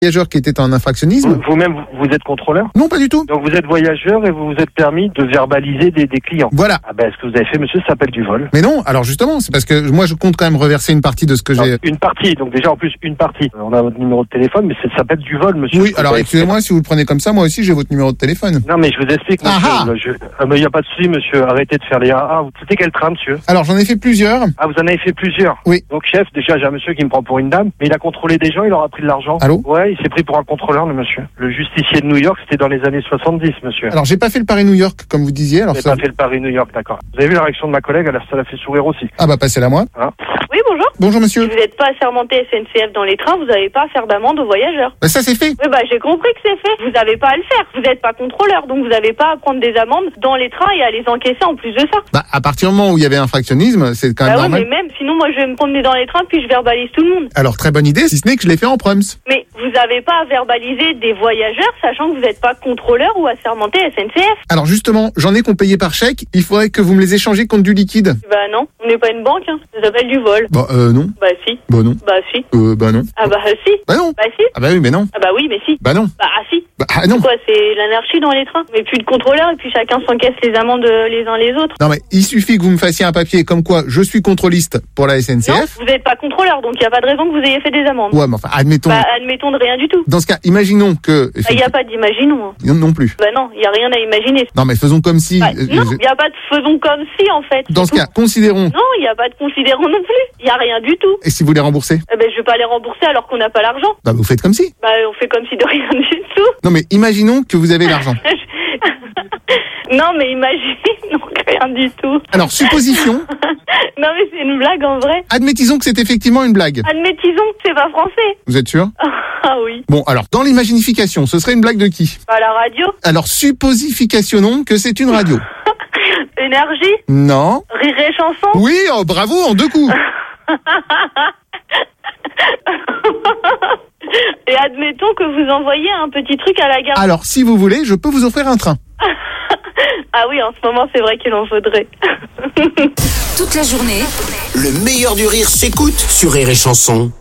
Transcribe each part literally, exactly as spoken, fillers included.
voyageur qui était en infractionnisme. Vous- Vous-même, vous, vous êtes contrôleur? Non, pas du tout. Donc vous êtes voyageur et vous vous êtes permis de verbaliser des, des clients. Voilà. Ah ben, ce que vous avez fait, monsieur, ça s'appelle du vol. Mais non, alors justement, c'est parce que moi je compte quand même reverser une partie de ce que Non, j'ai... une partie, donc déjà en plus une partie. Euh, On a votre numéro de téléphone, mais ça s'appelle du vol, monsieur. Oui, Ce que alors vous avez excusez-moi, si vous le prenez comme ça, moi aussi j'ai votre numéro de téléphone. fait. Non, mais je vous explique, monsieur. Ah ah. Je... Ah, mais il n'y a pas de souci, monsieur. Arrêtez de faire les ah ah. C'était quel train, monsieur? Alors j'en ai fait plusieurs. Ah, vous en avez fait plusieurs. Oui. Donc, chef, déjà, j'ai un monsieur qui me prend pour une dame, mais il a contrôlé des gens, il leur a pris de l'argent. Allô? Ouais, il s'est pris pour un contrôleur, le monsieur. Le justicier de New York, c'était dans les années soixante-dix, monsieur. Alors j'ai pas fait le Paris-New York, comme vous disiez. Alors Vous ça... n'avez pas fait le Paris-New York, d'accord. Vous avez vu la réaction de ma collègue, alors ça l'a fait sourire aussi. Ah bah passez-la moi. Oui, bonjour. Bonjour Si monsieur. vous n'êtes pas assermenté S N C F dans les trains, vous n'avez pas à faire d'amende aux voyageurs. Bah ça c'est fait. Oui, bah j'ai compris que c'est fait. Vous n'avez pas à le faire. Vous n'êtes pas contrôleur, donc vous n'avez pas à prendre des amendes dans les trains et à les encaisser en plus de ça. Bah à partir du moment où il y avait infractionnisme, c'est quand même Bah oui, normal. mais même, sinon moi je vais me promener dans les trains puis je verbalise tout le monde. Alors très bonne idée, si ce n'est que je l'ai fait en proms. Mais vous n'avez pas à verbaliser des voyageurs sachant que vous n'êtes pas contrôleur ou assermenté S N C F. Alors justement, j'en ai qu'on payait par chèque, il faudrait que vous me les échangez contre du liquide. Bah non, on n'est pas une banque, hein. Ça s'appelle du vol. Bah euh non. Bah si. Bah non. Bah si. Euh bah non. Ah bah si. Bah non. Bah si. Ah bah oui mais non. Ah bah oui, mais si. Bah non. Bah ah si. Bah ah non. Quoi, c'est l'anarchie dans les trains. Mais plus de contrôleurs et puis chacun s'encaisse les amendes euh, les uns les autres. Non mais il suffit que vous me fassiez un papier comme quoi je suis contrôliste pour la S N C Non, F. vous n'êtes pas contrôleur, donc il n'y a pas de raison que vous ayez fait des amendes. Ouais mais enfin admettons. Bah admettons de rien du tout. Dans ce cas, imaginons que... Il n'y a pas d'imaginons. hein. Non, non plus. Bah non, il n'y a rien à imaginer. Non mais faisons comme si... Bah, euh, non, je- il n'y a pas de faisons comme si en fait. Dans ce c'est cas, tout. considérons... Non, il n'y a pas de considérant non plus. Il n'y a rien du tout. Et si vous les remboursez? Eh ben, je vais pas les rembourser alors qu'on n'a pas l'argent. Bah vous faites comme si. Bah on fait comme si de rien du tout. Non mais imaginons que vous avez l'argent. Non mais imagine, non rien du tout. Alors supposition, Non mais c'est une blague en vrai. admettisons que c'est effectivement une blague. Admettisons que c'est pas français. Vous êtes sûr? Ah oui. Bon alors, dans l'imaginification, ce serait une blague de qui? À la radio. Alors supposificationnons que c'est une radio. Énergie. Non. Rire et chanson. Oui, oh, bravo, en deux coups. Et admettons que vous envoyez un petit truc à la gare. Alors si vous voulez, je peux vous offrir un train. Ah oui, en ce moment, c'est vrai qu'il en faudrait. Toute la journée, Le meilleur du rire s'écoute sur Rire et Chanson.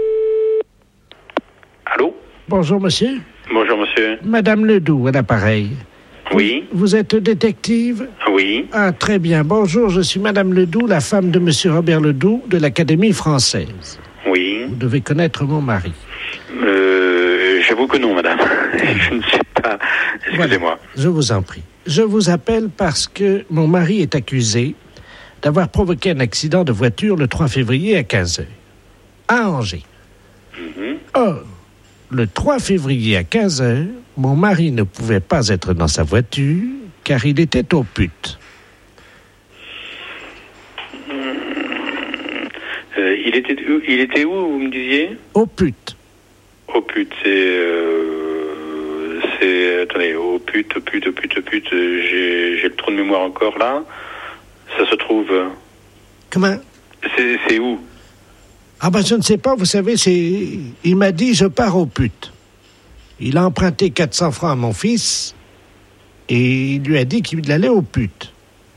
Allô? Bonjour monsieur. Bonjour monsieur. Madame Ledoux à l'appareil. Oui, Vous êtes détective? oui. Ah très bien. Bonjour, je suis Madame Ledoux, la femme de monsieur Robert Ledoux de l'Académie française. Oui. Vous devez connaître mon mari. Euh, j'avoue que non, madame. Je ne sais pas. Excusez-moi. Je vous en prie. Je vous appelle parce que mon mari est accusé d'avoir provoqué un accident de voiture le trois février à quinze heures à Angers. Mhm. Or, le trois février à quinze heures, mon mari ne pouvait pas être dans sa voiture car il était au pute. Euh, il était où, il était où, vous me disiez? Au pute. Au pute, c'est... Euh, c'est... Attendez, au pute, au pute, au pute, au pute, euh, j'ai, j'ai le trou de mémoire encore, là. Ça se trouve... euh, Comment? C'est, c'est où? Ah ben je ne sais pas, vous savez, c'est... Il m'a dit je pars au pute. Il a emprunté quatre cents francs à mon fils et il lui a dit qu'il allait au pute.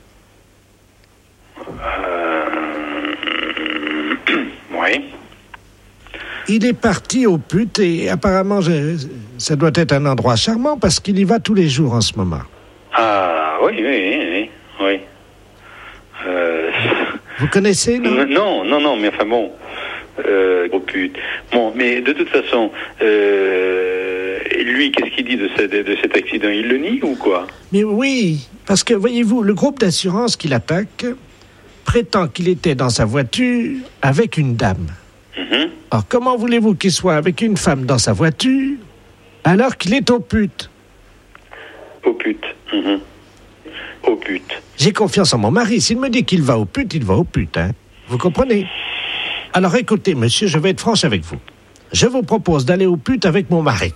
Oui. Il est parti au pute et apparemment je- ça doit être un endroit charmant parce qu'il y va tous les jours en ce moment. Ah, oui, oui, oui, oui. oui. Euh... Vous connaissez, non? Non, non, non, mais enfin bon... Euh, au pute. Bon, mais de toute façon, euh, lui, qu'est-ce qu'il dit de, ce, de, de cet accident? Il le nie ou quoi? Mais oui, parce que voyez-vous, le groupe d'assurance qui l'attaque prétend qu'il était dans sa voiture avec une dame. Mhm. Or, comment voulez-vous qu'il soit avec une femme dans sa voiture alors qu'il est au pute? Au pute. Mhm. Au pute. J'ai confiance en mon mari. S'il me dit qu'il va au pute, il va au pute, hein. Vous comprenez? Alors écoutez, monsieur, je vais être franche avec vous. Je vous propose d'aller au pute avec mon mari.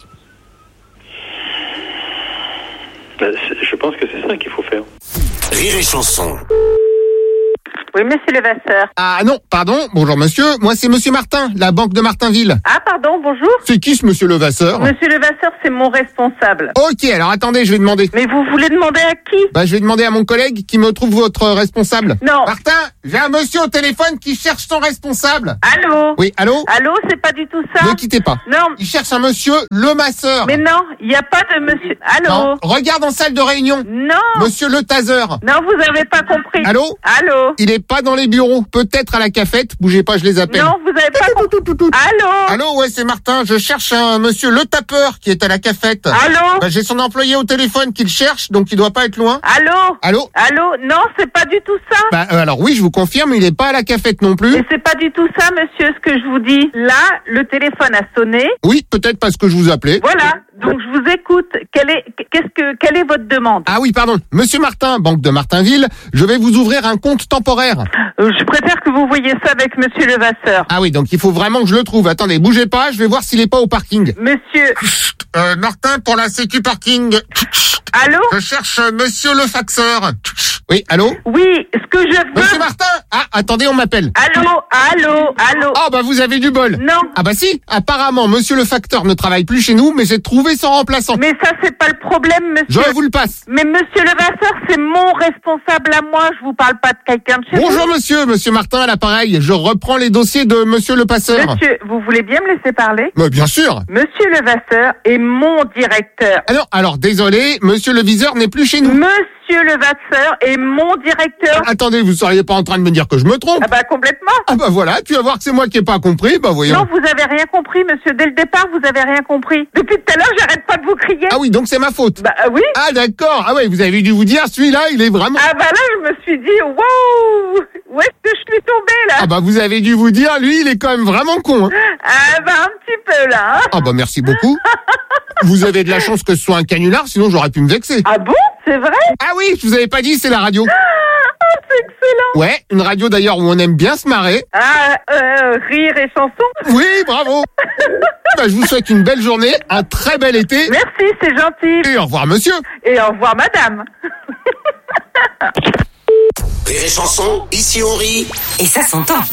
Ben, c'est- je pense que c'est ça qu'il faut faire. Rire et Chanson. Oui, monsieur Levasseur. Ah non, pardon, bonjour monsieur, moi c'est monsieur Martin, la banque de Martinville. Ah, pardon, bonjour. C'est qui ce monsieur Levasseur? Monsieur Levasseur, c'est mon responsable. Ok, alors attendez, je vais demander. Mais vous voulez demander à qui? Bah je vais demander à mon collègue qui me trouve votre responsable. Non. Martin, j'ai un monsieur au téléphone qui cherche son responsable. Allô? Oui, allô? Allô, c'est pas du tout ça? Ne quittez pas. Non. Il cherche un monsieur le masseur. Mais non, il n'y a pas de monsieur... Allô? Non, regarde en salle de réunion. Non. Monsieur le taser. Non, vous avez pas compris. Allô? Allô? Il est pas dans les bureaux, peut-être à la cafette. Bougez pas, je les appelle. Non, vous avez pas compris. Allô? Allô, ouais, c'est Martin. Je cherche un monsieur le tapeur qui est à la cafette. Allô? Bah, j'ai son employé au téléphone qui le cherche, donc il doit pas être loin. Allô? Allô? Allô? Non, c'est pas du tout ça. Bah, euh, alors oui, je vous confirme, il est pas à la cafette non plus. Et c'est pas du tout ça, monsieur, ce que je vous dis. Là, le téléphone a sonné. Oui, peut-être parce que je vous appelais. Voilà. Donc, je vous écoute. Quelle est, qu'est-ce que, quelle est votre demande? Ah oui, pardon. Monsieur Martin, banque de Martinville, je vais vous ouvrir un compte temporaire. Euh, je préfère que vous voyiez ça avec monsieur Levasseur. Ah oui, donc il faut vraiment que je le trouve. Attendez, bougez pas, je vais voir s'il est pas au parking. Monsieur... Euh, Martin, pour la sécu parking. Allô? Je cherche euh, monsieur le faxeur. Oui, allô? Oui, ce que je veux... Monsieur Martin! Ah, attendez, on m'appelle. Allô? Allô? Allô? Oh, bah vous avez du bol. Non. Ah bah si, apparemment, monsieur le facteur ne travaille plus chez nous, mais j'ai trouvé son remplaçant. Mais ça, c'est pas le problème, monsieur. Je vous le passe. Mais monsieur Levasseur, c'est mon responsable à moi. Je vous parle pas de quelqu'un de chez vous. Bonjour monsieur, monsieur Martin à l'appareil. Je reprends les dossiers de monsieur le passeur. Monsieur, vous voulez bien me laisser parler? Mais bien sûr. Monsieur Levasseur est mon directeur. Ah non, alors désolé, monsieur le viseur n'est plus chez nous. Monsieur Levasseur est mon directeur. Attendez, vous seriez pas en train de me dire que je me trompe? Ah bah complètement. Ah bah voilà, tu vas voir que c'est moi qui ai pas compris, bah voyons. Non, vous avez rien compris, monsieur. Dès le départ, vous avez rien compris. Depuis tout à l'heure, j'arrête pas de vous crier. Ah oui, donc c'est ma faute. Bah oui. Ah d'accord, ah ouais, vous avez dû vous dire, celui-là, il est vraiment... Ah bah là, je me suis dit, wow, où est-ce que je suis tombée là? Ah bah vous avez dû vous dire, lui, il est quand même vraiment con. Hein. Ah bah un petit peu là. Hein. Ah bah merci beaucoup. Vous avez de la chance que ce soit un canular, sinon j'aurais pu me vexer. Ah bon? C'est vrai? Ah oui, je vous avais pas dit, c'est la radio. Ah, c'est excellent. Ouais, une radio d'ailleurs où on aime bien se marrer. Ah, euh, rire et chanson. Oui, bravo. Bah, je vous souhaite une belle journée, un très bel été. Merci, c'est gentil. Et au revoir monsieur. Et au revoir madame. Rire et chanson, ici on rit. Et ça s'entend.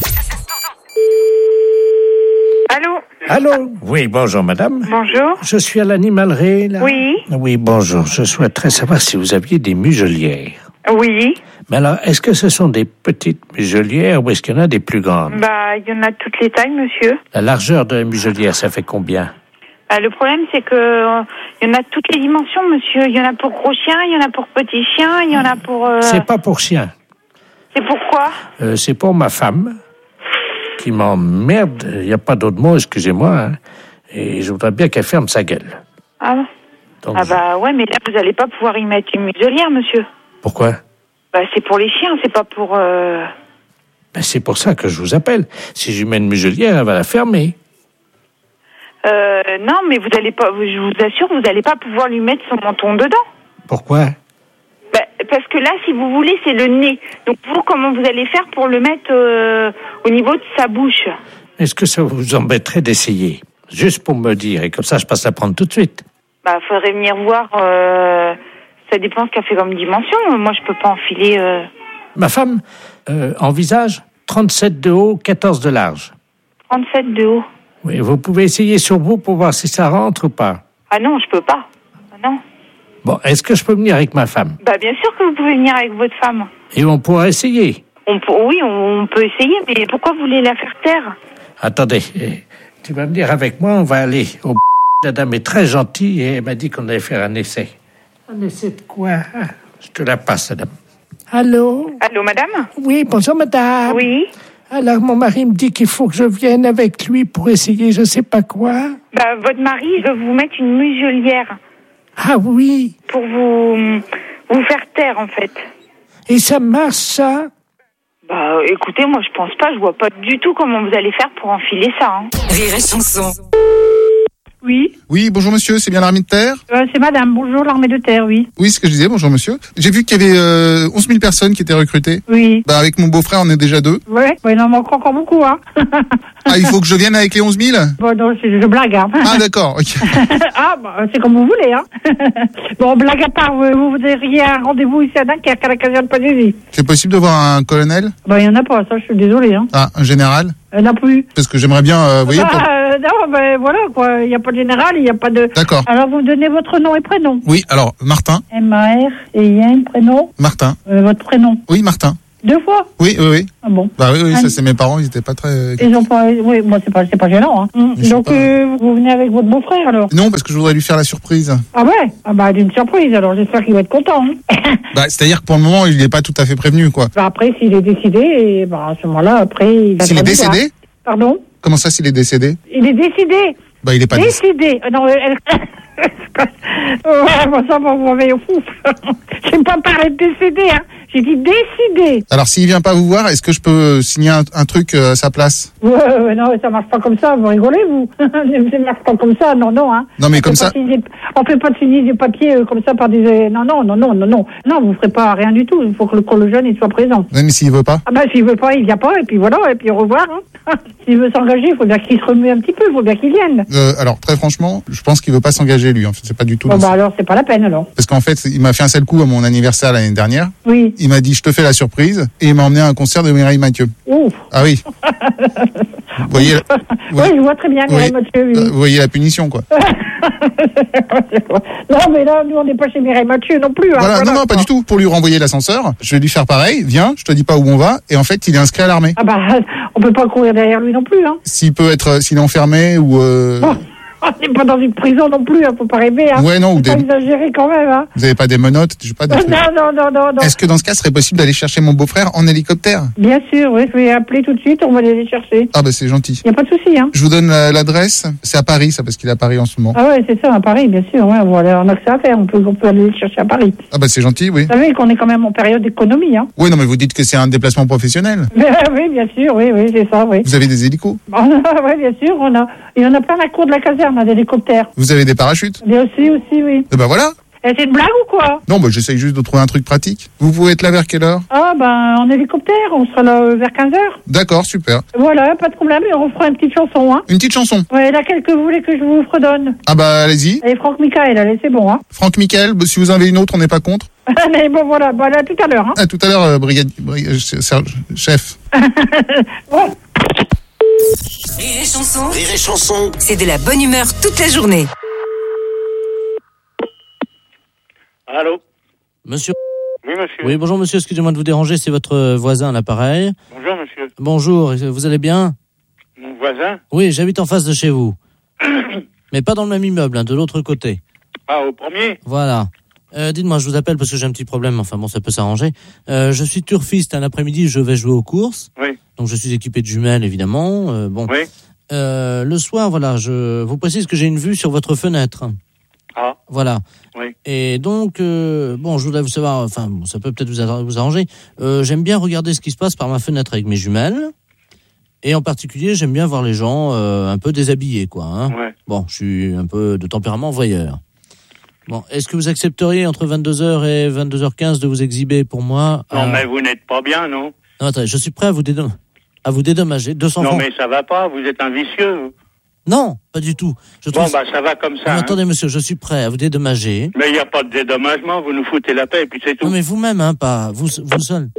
Allô? Allô? Oui, bonjour madame. Bonjour. Je suis à l'animalerie, là. Oui. Oui, bonjour. Je souhaiterais savoir si vous aviez des muselières. Oui. Mais alors, est-ce que ce sont des petites muselières ou est-ce qu'il y en a des plus grandes? Bah, il y en a toutes les tailles, monsieur. La largeur de la muselière, ça fait combien? Bah, le problème, c'est que euh, il y en a toutes les dimensions, monsieur. Il y en a pour gros chiens, il y en a pour petits chiens, il y en a pour... Euh... C'est pas pour chien. C'est pourquoi? Euh, c'est pour ma femme qui m'emmerde. Il n'y a pas d'autre mot, excusez-moi. Hein. Et je voudrais bien qu'elle ferme sa gueule. Ah, Donc, ah bah ouais, mais là, vous allez pas pouvoir y mettre une muselière, monsieur. pourquoi? Bah, c'est pour les chiens, c'est pas pour... Euh... Ben, c'est pour ça que je vous appelle. Si je lui mets une muselière, elle va la fermer. Euh, non, mais vous allez pas... Je vous assure, vous allez pas pouvoir lui mettre son menton dedans. Pourquoi? Bah, parce que là, si vous voulez, c'est le nez. Donc, vous, comment vous allez faire pour le mettre euh, au niveau de sa bouche? Est-ce que ça vous embêterait d'essayer? Juste pour me dire, et comme ça, je passe la prendre tout de suite. Bah, faudrait venir voir... Euh... Ça dépend ce qu'elle fait comme dimension. Moi, je peux pas enfiler... Euh... Ma femme euh, envisage trente-sept de haut, quatorze de large. trente-sept de haut. Oui, vous pouvez essayer sur vous pour voir si ça rentre ou pas. Ah non, je peux pas. Ah non. Bon, est-ce que je peux venir avec ma femme? Bah, bien sûr que vous pouvez venir avec votre femme. Et on pourra essayer. On peut, oui, on, on peut essayer, mais pourquoi vous voulez la faire taire? Attendez, eh, tu vas venir avec moi, on va aller au... La dame est très gentille et elle m'a dit qu'on allait faire un essai. Un essai de quoi? Ah, je te la passe, madame. Allô? Allô, madame? Oui, bonjour, madame. Oui. Alors, mon mari me dit qu'il faut que je vienne avec lui pour essayer je sais pas quoi. Bah, votre mari veut vous mettre une muselière. Ah oui? Pour vous, vous faire taire, en fait. Et ça marche, ça? Bah, écoutez, moi, je pense pas, je vois pas du tout comment vous allez faire pour enfiler ça, hein. Rire et chanson. Oui. Oui, bonjour monsieur, c'est bien l'armée de terre? Euh, c'est madame, bonjour, l'armée de terre, oui. Oui, c'est ce que je disais, bonjour monsieur. J'ai vu qu'il y avait euh, onze mille personnes qui étaient recrutées. Oui. Bah avec mon beau-frère, on est déjà deux. Ouais, ouais, il en manque encore beaucoup, hein. Ah, il faut que je vienne avec les onze mille? Bon, non, je, je blague, hein. Ah, d'accord, ok. Ah, bah, c'est comme vous voulez, hein. Bon, blague à part, vous, vous voudriez un rendez-vous ici à Dunkerque, à la caserne Padésie. C'est possible de voir un colonel? Bah, il y en a pas, ça, je suis désolée, hein. Ah, un général? Il n'y en a plus. Parce que j'aimerais bien, euh, vous voyez, Bah, pour... euh, non, ben voilà, quoi. Il n'y a pas de général, il n'y a pas de... D'accord. Alors, vous me donnez votre nom et prénom. Oui, alors, Martin. M A R et I N, prénom. Martin. Euh, votre prénom. Oui, Martin. Deux fois? Oui, oui, oui. Ah bon? Bah oui, oui, Ah, ça c'est mes parents, ils étaient pas très... Ils ont pas... Oui, bon, c'est pas, c'est pas gênant, hein. Mais je Donc, sais pas. euh, vous venez avec votre beau-frère, alors? Non, parce que je voudrais lui faire la surprise. Ah ouais? Ah bah, d'une surprise, alors j'espère qu'il va être content, hein. Bah, c'est-à-dire que pour le moment, il n'est pas tout à fait prévenu, quoi. Bah, après, s'il est décidé, et bah, à ce moment-là, après... Il va S'il est être décédé? hein. Pardon? Comment ça, s'il est décédé? Il est décidé. Bah, il est pas décédé. Décidé. Euh, Non, elle... ouais, bon, ça, bon, vous m'avez fou. J'ai pas parlé de décédé, hein. J'ai dit décidé. Alors, s'il vient pas vous voir, est-ce que je peux signer un, un truc euh, à sa place? Ouais, ouais, non, ça marche pas comme ça, vous rigolez, vous. Ça marche pas comme ça, non, non, hein. Non, mais On comme fait ça... pas signer- On fait pas de signer des papiers euh, comme ça par des... euh, Non, non, non, non, non, non. Non, vous ferez pas rien du tout. Il faut que le, que le jeune, il soit présent. Ouais, mais s'il veut pas? Ah ben, s'il veut pas, il vient pas, et puis voilà, et puis au revoir, hein. S'il veut s'engager, il faut bien qu'il se remue un petit peu, il faut bien qu'il vienne. Euh, alors, très franchement, je pense qu'il veut pas s'engager, lui. En fait, c'est pas du tout... Bon, dans bah ça. alors, c'est pas la peine, alors. Parce qu'en fait, il m'a fait un seul coup à mon anniversaire l'année dernière. Oui. Il m'a dit, je te fais la surprise. Et il m'a emmené à un concert de Mireille Mathieu. Ouf. Ah oui. Vous voyez, la- Oui, je vois très bien, Oui. Mireille Mathieu, oui. euh, vous voyez la punition, quoi. Non, mais là, nous, on n'est pas chez Mireille Mathieu non plus. Hein, Voilà, voilà, non, non, pas quoi. du tout. Pour lui renvoyer l'ascenseur, je vais lui faire pareil. Viens, je te dis pas où on va. Et en fait, il est inscrit à l'armée. Ah bah, on peut pas courir derrière lui non plus, hein. S'il peut être, s'il est enfermé ou... Euh... Bon, on n'est pas dans une prison non plus, hein, faut pas rêver, hein. Ouais, non, ou Faut pas des- exagérer quand même, hein. Vous avez pas des menottes, je sais pas. Des Non, trucs. non, non, non, non. Est-ce que dans ce cas, ce serait possible d'aller chercher mon beau-frère en hélicoptère? Bien sûr, oui, je vais appeler tout de suite, on va aller les chercher. Ah bah c'est gentil. Y a pas de souci, hein. Je vous donne la- l'adresse. C'est à Paris, ça, parce qu'il est à Paris en ce moment. Ah ouais, c'est ça, à Paris, bien sûr, ouais, on va aller- on a que ça à faire, on peut, on peut aller les chercher à Paris. Ah bah c'est gentil, oui. Vous savez qu'on est quand même en période d'économie, hein. Oui, non, mais vous dites que c'est un déplacement professionnel. Mais, oui, bien sûr, oui, oui, c'est ça, oui. Vous avez des hélicos? Oui, bien sûr, on a, il y en a plein à la cour de la caserne, hein, d'hélicoptères. Vous avez des parachutes? Mais aussi, aussi, oui. Eh ben voilà. Et c'est une blague ou quoi? Non, bah j'essaye juste de trouver un truc pratique. Vous pouvez être là vers quelle heure? Ah, ben, en hélicoptère, on sera là euh, vers quinze heures. D'accord, super. Voilà, pas de problème, et on fera une petite chanson, hein. Une petite chanson. Ouais, laquelle que vous voulez que je vous redonne? Ah bah allez-y. Allez, Franck Michael, allez, c'est bon, hein. Franck Michael, bah, si vous en avez une autre, on n'est pas contre. Mais bon, voilà, bah, là, tout à l'heure, hein. À tout à l'heure, euh, brigade, brigade- Serge- chef. Bon. Rire et chanson, Rire et chanson. c'est de la bonne humeur toute la journée. Allô? Monsieur. Oui, monsieur. Oui, bonjour monsieur, excusez-moi de vous déranger, c'est votre voisin à l'appareil. Bonjour, monsieur. Bonjour, vous allez bien? Mon voisin? Oui, j'habite en face de chez vous. Mais pas dans le même immeuble, hein, de l'autre côté. Ah, au premier? Voilà. Euh, dites-moi, je vous appelle parce que j'ai un petit problème, enfin bon, ça peut s'arranger. Euh, je suis turfiste, un après-midi, je vais jouer aux courses. Oui. Donc je suis équipé de jumelles, évidemment. Euh, bon. Oui. Euh, le soir, voilà, je vous précise que j'ai une vue sur votre fenêtre. Ah. Voilà. Oui. Et donc, euh, bon, je voudrais vous savoir, enfin, bon, ça peut peut-être vous, arra- vous arranger. Euh, j'aime bien regarder ce qui se passe par ma fenêtre avec mes jumelles. Et en particulier, j'aime bien voir les gens euh, un peu déshabillés, quoi. Hein. Ouais. Bon, je suis un peu de tempérament voyeur. Bon, est-ce que vous accepteriez entre vingt-deux heures et vingt-deux heures quinze de vous exhiber pour moi? Non, à- mais vous n'êtes pas bien, non? Non, attendez, je suis prêt à vous, dédom- à vous dédommager. deux cents Non, francs. mais ça va pas, vous êtes un vicieux. vous. Non, pas du tout. Je Bon, trouve... bah, ça va comme Non, ça. hein. attendez, monsieur, je suis prêt à vous dédommager. Mais il n'y a pas de dédommagement, vous nous foutez la paix, et puis c'est tout. Non, mais vous-même, hein, pas vous, vous seul.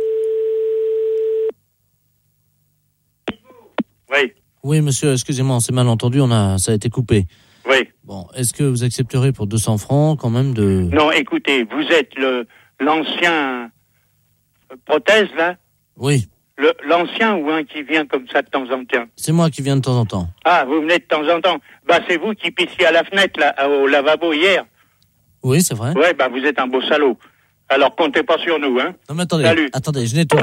Oui, Oui, monsieur, excusez-moi, on s'est mal entendu, on a, ça a été coupé. oui. Bon, est-ce que vous accepterez pour deux cents francs quand même de... Non, écoutez, vous êtes le l'ancien euh, prothèse, là? Oui, Le, l'ancien ou un qui vient comme ça de temps en temps? c'est moi qui viens de temps en temps. Ah, vous venez de temps en temps. Bah, c'est vous qui pissiez à la fenêtre, là, au lavabo hier. Oui, c'est vrai. Ouais, bah, vous êtes un beau salaud. Alors, comptez pas sur nous, hein. Non, mais attendez, Salut. attendez, je nettoie.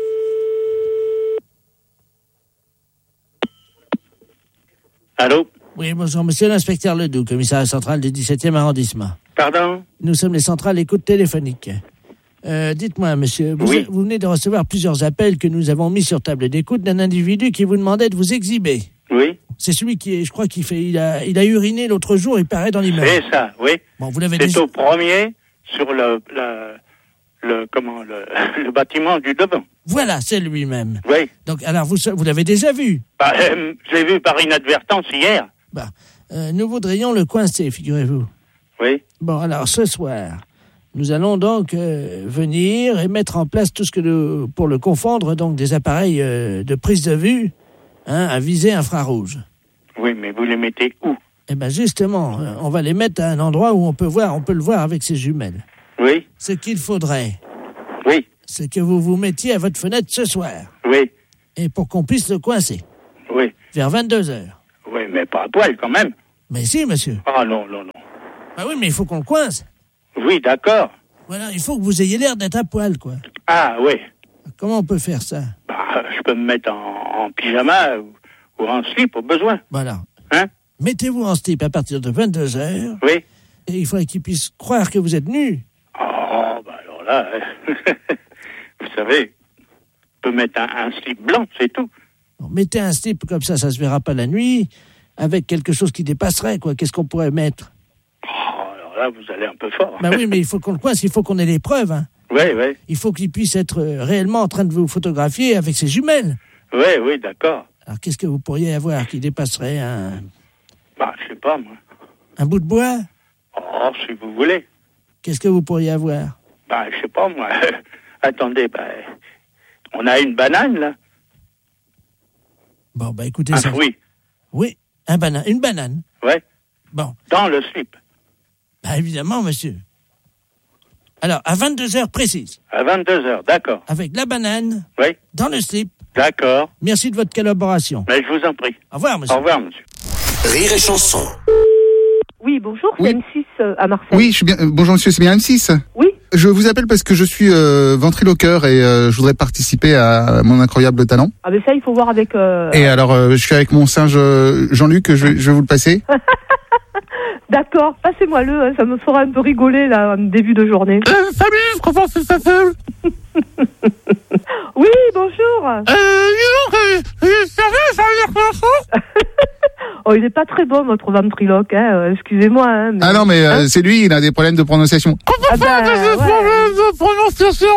Allô? Oui, bonjour, monsieur l'inspecteur Ledoux, commissariat central du dix-septième arrondissement. Pardon? Nous sommes les centrales écoute téléphonique. Euh, dites-moi, monsieur, vous, Oui. vous venez de recevoir plusieurs appels que nous avons mis sur table d'écoute d'un individu qui vous demandait de vous exhiber. Oui? c'est celui qui est, je crois qu'il fait, il a, il a uriné l'autre jour, il paraît dans l'immeuble. C'est ça, oui. Bon, vous l'avez C'est déjà... au premier, sur le, la, le, comment, le, le bâtiment du devant. Voilà, c'est lui-même. Oui. Donc, alors, vous, vous l'avez déjà vu? Bah, euh, je l'ai vu par inadvertance hier. Bah, euh, nous voudrions le coincer, figurez-vous. Oui. Bon, alors, ce soir, nous allons donc euh, venir et mettre en place tout ce que nous, pour le confondre, donc des appareils euh, de prise de vue, hein, à visée infrarouge. Oui, mais vous les mettez où? Eh ben justement, euh, on va les mettre à un endroit où on peut voir, on peut le voir avec ses jumelles. Oui. Ce qu'il faudrait, oui, c'est que vous vous mettiez à votre fenêtre ce soir. Oui. Et pour qu'on puisse le coincer. Oui. Vers vingt-deux heures. Oui, mais pas à poil quand même. Mais si, monsieur. Ah non, non, non. Ah oui, mais il faut qu'on le coince. Oui, d'accord. Voilà, il faut que vous ayez l'air d'être à poil, quoi. Ah oui. Comment on peut faire ça? Bah, je peux me mettre en, en pyjama ou, ou en slip au besoin. Voilà. Hein? Mettez-vous en slip à partir de vingt-deux heures. Oui. Et il faudrait qu'il puisse croire que vous êtes nu. Oh, bah alors là, vous savez, on peut mettre un, un slip blanc, c'est tout. Bon, mettez un slip comme ça, ça se verra pas la nuit, avec quelque chose qui dépasserait, quoi. Qu'est-ce qu'on pourrait mettre? Oh, alors là, vous allez un peu fort. Bah oui, mais il faut qu'on le coince, il faut qu'on ait les preuves, hein. Oui, oui. Il faut qu'il puisse être euh, réellement en train de vous photographier avec ses jumelles. Oui, oui, d'accord. Alors, qu'est-ce que vous pourriez avoir qui dépasserait un... Bah, je sais pas, moi. Un bout de bois? Oh, si vous voulez. Qu'est-ce que vous pourriez avoir? Bah, je sais pas, moi. Attendez, bah, on a une banane, là. Bon, bah, écoutez un ça. fruit. Oui, un banane, une banane. Ouais. Bon. Dans le slip. Bah, évidemment, monsieur. Alors, à vingt-deux heures précises. À vingt-deux heures, d'accord. Avec la banane. Oui. Dans le slip. D'accord. Merci de votre collaboration. Mais je vous en prie. Au revoir, monsieur. Au revoir, monsieur. Rire et chanson. Oui, bonjour, c'est Oui. M six euh, à Marseille. Oui, je suis bien. euh, bonjour monsieur, c'est bien M six. Oui. Je vous appelle parce que je suis euh, ventriloqueur et euh, je voudrais participer à mon incroyable talent. Ah ben ça, il faut voir avec... Euh... Et alors, euh, je suis avec mon singe euh, Jean-Luc, je, vais- je vais vous le passer. D'accord, passez-moi-le, hein, ça me fera un peu rigoler, là, en début de journée. Euh, salut, comment ça s'appelle? Oui, bonjour. Euh, dis donc, euh, euh, sérieux, ça veut dire quoi, ça? Oh, il est pas très bon, votre ventriloque, hein, euh, excusez-moi. Hein, mais... Ah non, mais euh, Hein c'est lui, il a des problèmes de prononciation. Comment Ah ça, ben, t'as des ouais. problèmes de prononciation?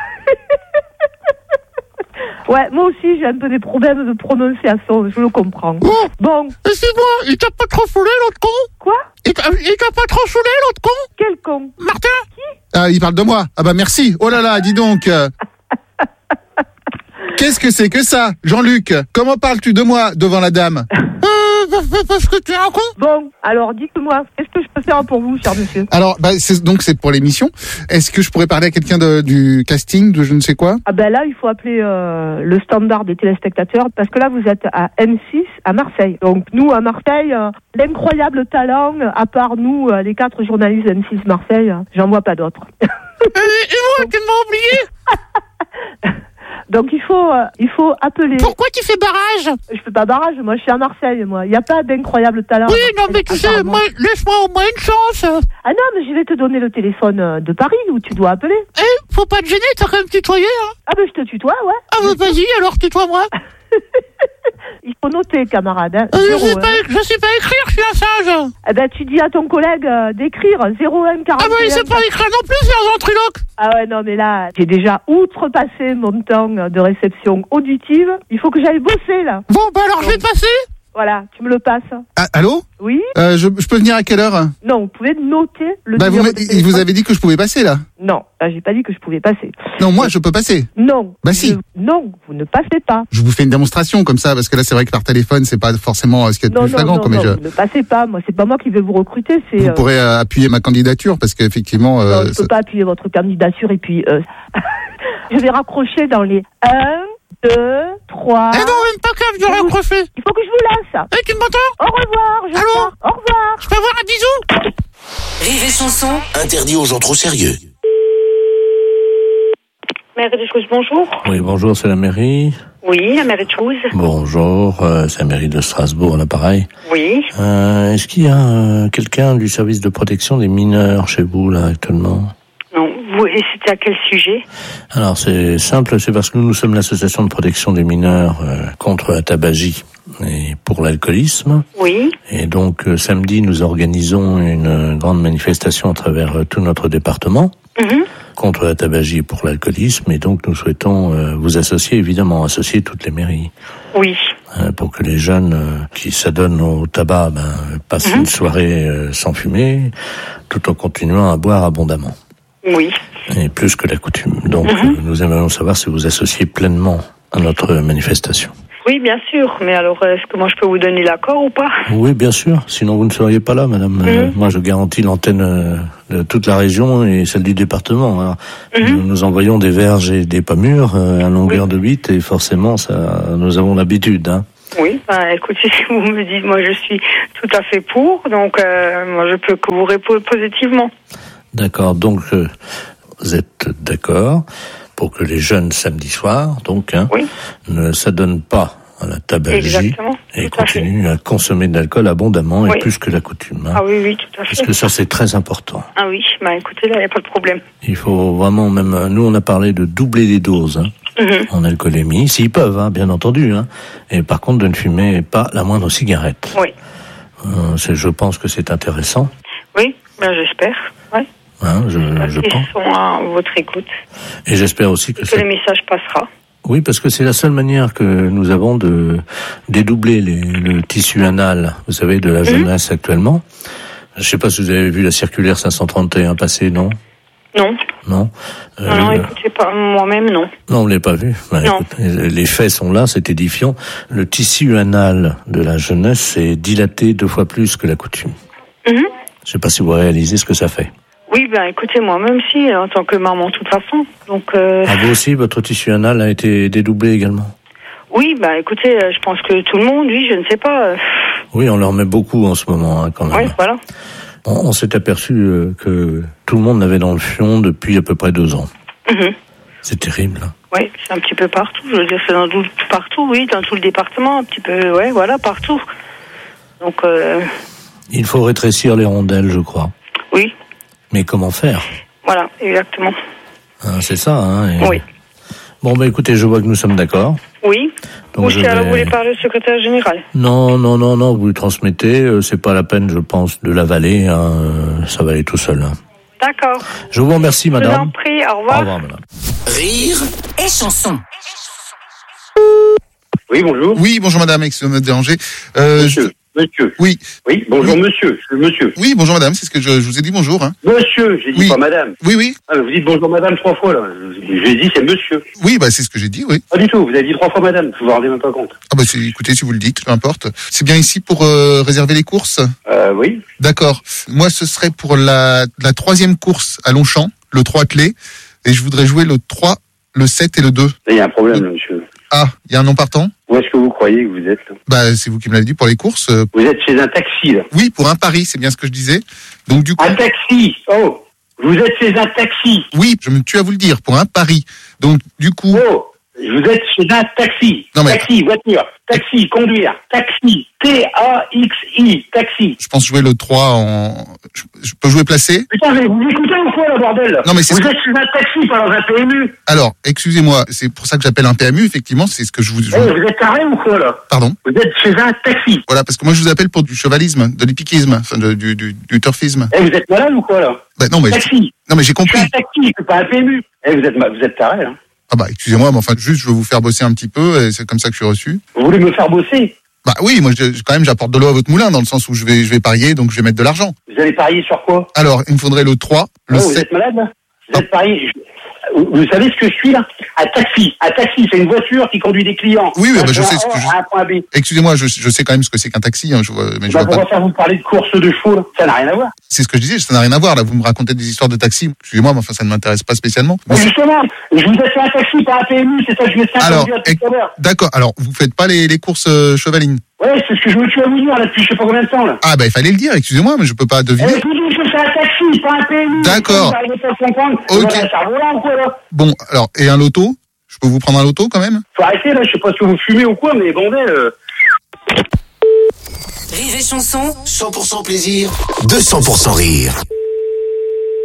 Ouais, moi aussi, j'ai un peu des problèmes de prononciation, je le comprends. Oh, Bon, excuse-moi, il t'a pas trop saoulé, l'autre con? quoi? Il t'a il t'a pas trop saoulé, l'autre con? Quel con? Martin? Ah, il parle de moi. Ah bah merci. Oh là là, dis donc. euh. Qu'est-ce que c'est que ça, Jean-Luc? Comment parles-tu de moi devant la dame? Euh, parce que tu es un con? Bon, alors, dites-moi, qu'est-ce que je peux faire pour vous, cher monsieur? Alors, bah, c'est, donc c'est pour l'émission. Est-ce que je pourrais parler à quelqu'un de- du casting, de je ne sais quoi? Ah ben là, il faut appeler euh, le standard des téléspectateurs parce que là, vous êtes à M six à Marseille. Donc nous, à Marseille, euh, l'incroyable talent, à part nous, euh, les quatre journalistes M six Marseille, euh, j'en vois pas d'autres. Et, et moi, tu m'as oublié? Donc il faut, euh, il faut appeler. Pourquoi tu fais barrage? Je fais pas barrage, moi je suis à Marseille, moi. Il n'y a pas d'incroyable talent. Oui, à non, Marseille, mais tu sais, apparemment. moi, laisse-moi au moins une chance. Ah non, mais je vais te donner le téléphone euh, de Paris où tu dois appeler. Eh, faut pas te gêner, t'as quand même tutoyé, hein? Ah ben je te tutoie, ouais. Ah, bah, vas-y, alors tutoie-moi. Il faut noter, camarade. Hein. Euh, je Zéro, sais hein. pas, je sais pas écrire, je suis un singe. Eh ben tu dis à ton collègue euh, d'écrire zéro un quarante et un. Ah, bah, il sait pas écrire non plus, c'est un ventriloque. Ah ouais, non, mais là, j'ai déjà outrepassé mon temps de réception auditive. Il faut que j'aille bosser, là. Bon, bah, alors, je vais te passer. Voilà, tu me le passes. Ah, allô? Oui? Euh, je, je peux venir à quelle heure? Non, vous pouvez noter le Bah, vous, numéro m'a- de il téléphone. vous avez dit que je pouvais passer, là. Non, là, j'ai pas dit que je pouvais passer. Non, moi, je peux passer. Non. Bah, si. Je- Non, vous ne passez pas. Je vous fais une démonstration comme ça, parce que là, c'est vrai que par téléphone, c'est pas forcément euh, ce qu'il y a de Non, plus non, flagrant. non, quoi, mais non, je- vous ne passez pas. Moi, c'est pas moi qui vais vous recruter, c'est... vous euh, pourrez euh, appuyer ma candidature, parce qu'effectivement... Non, euh, je ça- peux pas appuyer votre candidature et puis... euh, je vais raccrocher dans les un, deux, trois... Eh non, même pas qu'à venir raccrocher. Il faut que je vous laisse. Eh, tu m'entends? Au revoir, je Allô? pars. Au revoir. Je peux avoir un bisou? Rire et chanson. Interdit aux gens trop sérieux. Mère de Toulouse, bonjour. Oui, bonjour, c'est la mairie. Oui, la mère de Toulouse. Bonjour, euh, c'est la mairie de Strasbourg, à l'appareil. Oui. Euh, est-ce qu'il y a euh, quelqu'un du service de protection des mineurs chez vous, là, actuellement? Non, vous, et c'était à quel sujet? Alors c'est simple, c'est parce que nous, nous sommes l'association de protection des mineurs euh, contre la tabagie et pour l'alcoolisme. Oui. Et donc euh, samedi, nous organisons une euh, grande manifestation à travers euh, tout notre département. Mm-hmm. Contre la tabagie et pour l'alcoolisme, et donc nous souhaitons euh, vous associer, évidemment, associer toutes les mairies. Oui. Euh, pour que les jeunes euh, qui s'adonnent au tabac ben, passent mmh. une soirée euh, sans fumer, tout en continuant à boire abondamment. Oui. Et plus que la coutume. Donc mmh. euh, nous aimerions savoir si vous associez pleinement à notre manifestation. Oui, bien sûr. Mais alors, est-ce que moi je peux vous donner l'accord ou pas? Oui, bien sûr. Sinon, vous ne seriez pas là, madame. Mmh. Euh, moi, je garantis l'antenne euh, de toute la région et celle du département. Alors, mmh. nous, nous envoyons des verges et des pommures euh, à longueur oui. de bite et forcément, ça, nous avons l'habitude. Hein. Oui, ben, écoutez, si vous me dites, moi je suis tout à fait pour, donc euh, moi je peux que vous répondre positivement. D'accord. Donc, euh, vous êtes d'accord pour que les jeunes samedi soir, donc, hein, oui. ne s'adonnent pas à la tabagie. Exactement, et continuent à, à consommer de l'alcool abondamment oui. et plus que la coutume. Hein. Ah oui, oui, tout à fait. Parce que ça, c'est très important. Ah oui, bah écoutez, là, il n'y a pas de problème. Il faut vraiment, même, nous, on a parlé de doubler les doses hein, mm-hmm. en alcoolémie, s'ils peuvent, hein, bien entendu. Hein. Et par contre, de ne fumer pas la moindre cigarette. Oui. Euh, c'est, je pense que c'est intéressant. Oui, ben j'espère, oui. Hein, je, je Ils pense. sont à votre écoute. Et j'espère aussi que, que ça... le message passera. Oui, parce que c'est la seule manière que nous avons de dédoubler les, le tissu anal, vous savez, de la jeunesse mmh. actuellement. Je ne sais pas si vous avez vu la circulaire cinq cent trente et un passer, non? Non. Non. Euh, non, non, écoutez, pas, moi-même, non. Non, vous ne l'avez pas vu. Bah, non. Écoute, les faits sont là, c'est édifiant. Le tissu anal de la jeunesse est dilaté deux fois plus que la coutume. Mmh. Je ne sais pas si vous réalisez ce que ça fait. Oui, ben écoutez, moi-même si, en tant que maman, de toute façon. Donc. Euh... Ah, vous aussi, votre tissu anal a été dédoublé également? Oui, ben écoutez, je pense que tout le monde, oui, je ne sais pas. Oui, on leur met beaucoup en ce moment, hein, quand même. Oui, voilà. On, on s'est aperçu euh, que tout le monde l'avait dans le fion depuis à peu près deux ans. Mmh. C'est terrible. Hein. Oui, c'est un petit peu partout. Je veux dire, c'est dans tout, partout, oui, dans tout le département, un petit peu, ouais, voilà, partout. Donc. Euh... Il faut rétrécir les rondelles, je crois. Oui. Mais comment faire? Voilà, exactement. Hein, c'est ça, hein. Et... Oui. Bon, bah écoutez, je vois que nous sommes d'accord. Oui. Donc, je vais... alors, vous voulez parler au secrétaire général? Non, non, non, non, vous lui transmettez. Euh, c'est pas la peine, je pense, de l'avaler. Hein, euh, ça va aller tout seul. Hein. D'accord. Je vous remercie, madame. Je vous en prie, au revoir. Au revoir, madame. Rire et chanson. Oui, bonjour. Oui, bonjour, madame, excusez-moi de déranger. Euh, Monsieur. Je... Monsieur. Oui. Oui, bonjour oui. monsieur. Je suis monsieur. Oui, bonjour madame, c'est ce que je, je vous ai dit bonjour. Hein. Monsieur, j'ai dit oui. pas madame. Oui, oui. Ah, vous dites bonjour madame trois fois là. J'ai dit c'est monsieur. Oui, bah c'est ce que j'ai dit, oui. Pas du tout, vous avez dit trois fois madame, vous vous rendez même pas compte. Ah bah c'est, écoutez, si vous le dites, peu importe. C'est bien ici pour euh, réserver les courses? Euh, oui. D'accord. Moi, ce serait pour la, la troisième course à Longchamp, le trois clés, et je voudrais jouer le trois, le sept et le deux. Il y a un problème, là, monsieur. Ah, il y a un nom partant? Où est-ce que vous croyez que vous êtes là? Bah, c'est vous qui me l'avez dit pour les courses. Euh... Vous êtes chez un taxi, là? Oui, pour un pari, c'est bien ce que je disais. Donc du coup... Un taxi? Oh! Vous êtes chez un taxi? Oui, je me tue à vous le dire, pour un pari. Donc du coup... Oh! Vous êtes chez un taxi. Non, mais... Taxi, voiture. Taxi, conduire. Taxi. T A X I. Taxi. Je pense jouer le trois en... Je, je peux jouer placé? Putain, mais vous écoutez ou quoi, le bordel? Non, mais c'est vous ce êtes que... chez un taxi, pas dans un P M U. Alors, excusez-moi, c'est pour ça que j'appelle un P M U, effectivement, c'est ce que je vous... Je... Hey, vous êtes carré ou quoi, là? Pardon? Vous êtes chez un taxi. Voilà, parce que moi je vous appelle pour du chevalisme, de l'hippiquisme, enfin de, du, du, du turfisme. Eh, hey, vous êtes malade ou quoi, là? Bah non, mais... Taxi. Non, mais j'ai compris. C'est un taxi, c'est pas un P M U. Eh, hey, vous êtes, vous êtes taré, hein? Ah bah excusez-moi, mais enfin juste je veux vous faire bosser un petit peu et c'est comme ça que je suis reçu. Vous voulez me faire bosser? Bah oui, moi je, quand même j'apporte de l'eau à votre moulin dans le sens où je vais je vais parier donc je vais mettre de l'argent. Vous allez parier sur quoi? Alors, il me faudrait le trois, le oh, sept. Vous êtes malade là? Vous êtes parié? Vous savez ce que je suis là? Un taxi. Un taxi, c'est une voiture qui conduit des clients. Oui, oui, bah, je point sais ce que je... à un point B. Excusez-moi, je, je sais quand même ce que c'est qu'un taxi. Hein, je vois, mais je bah, vois pourquoi pas... faire vous parler de course de chevaux là? Ça n'a rien à voir. C'est ce que je disais, ça n'a rien à voir là. Vous me racontez des histoires de taxi. Excusez-moi, mais enfin ça ne m'intéresse pas spécialement. Mais justement, je vous ai fait un taxi, pas un P M U, c'est ça que je vais faire. Alors, ec... d'accord. Alors, vous faites pas les, les courses euh, chevalines? Ouais, c'est ce que je me suis à vous dire là depuis je sais pas combien de temps là. Ah bah il fallait le dire. Excusez-moi, mais je peux pas deviner. Eh, je vous dis que c'est un taxi, pas un P M U. D'accord. Ok. Bon, alors et un loto? Je peux vous prendre un loto quand même? Faut arrêter là, je sais pas si vous fumez ou quoi, mais bon, euh... Rire et chanson, cent pour cent plaisir, deux cents pour cent rire.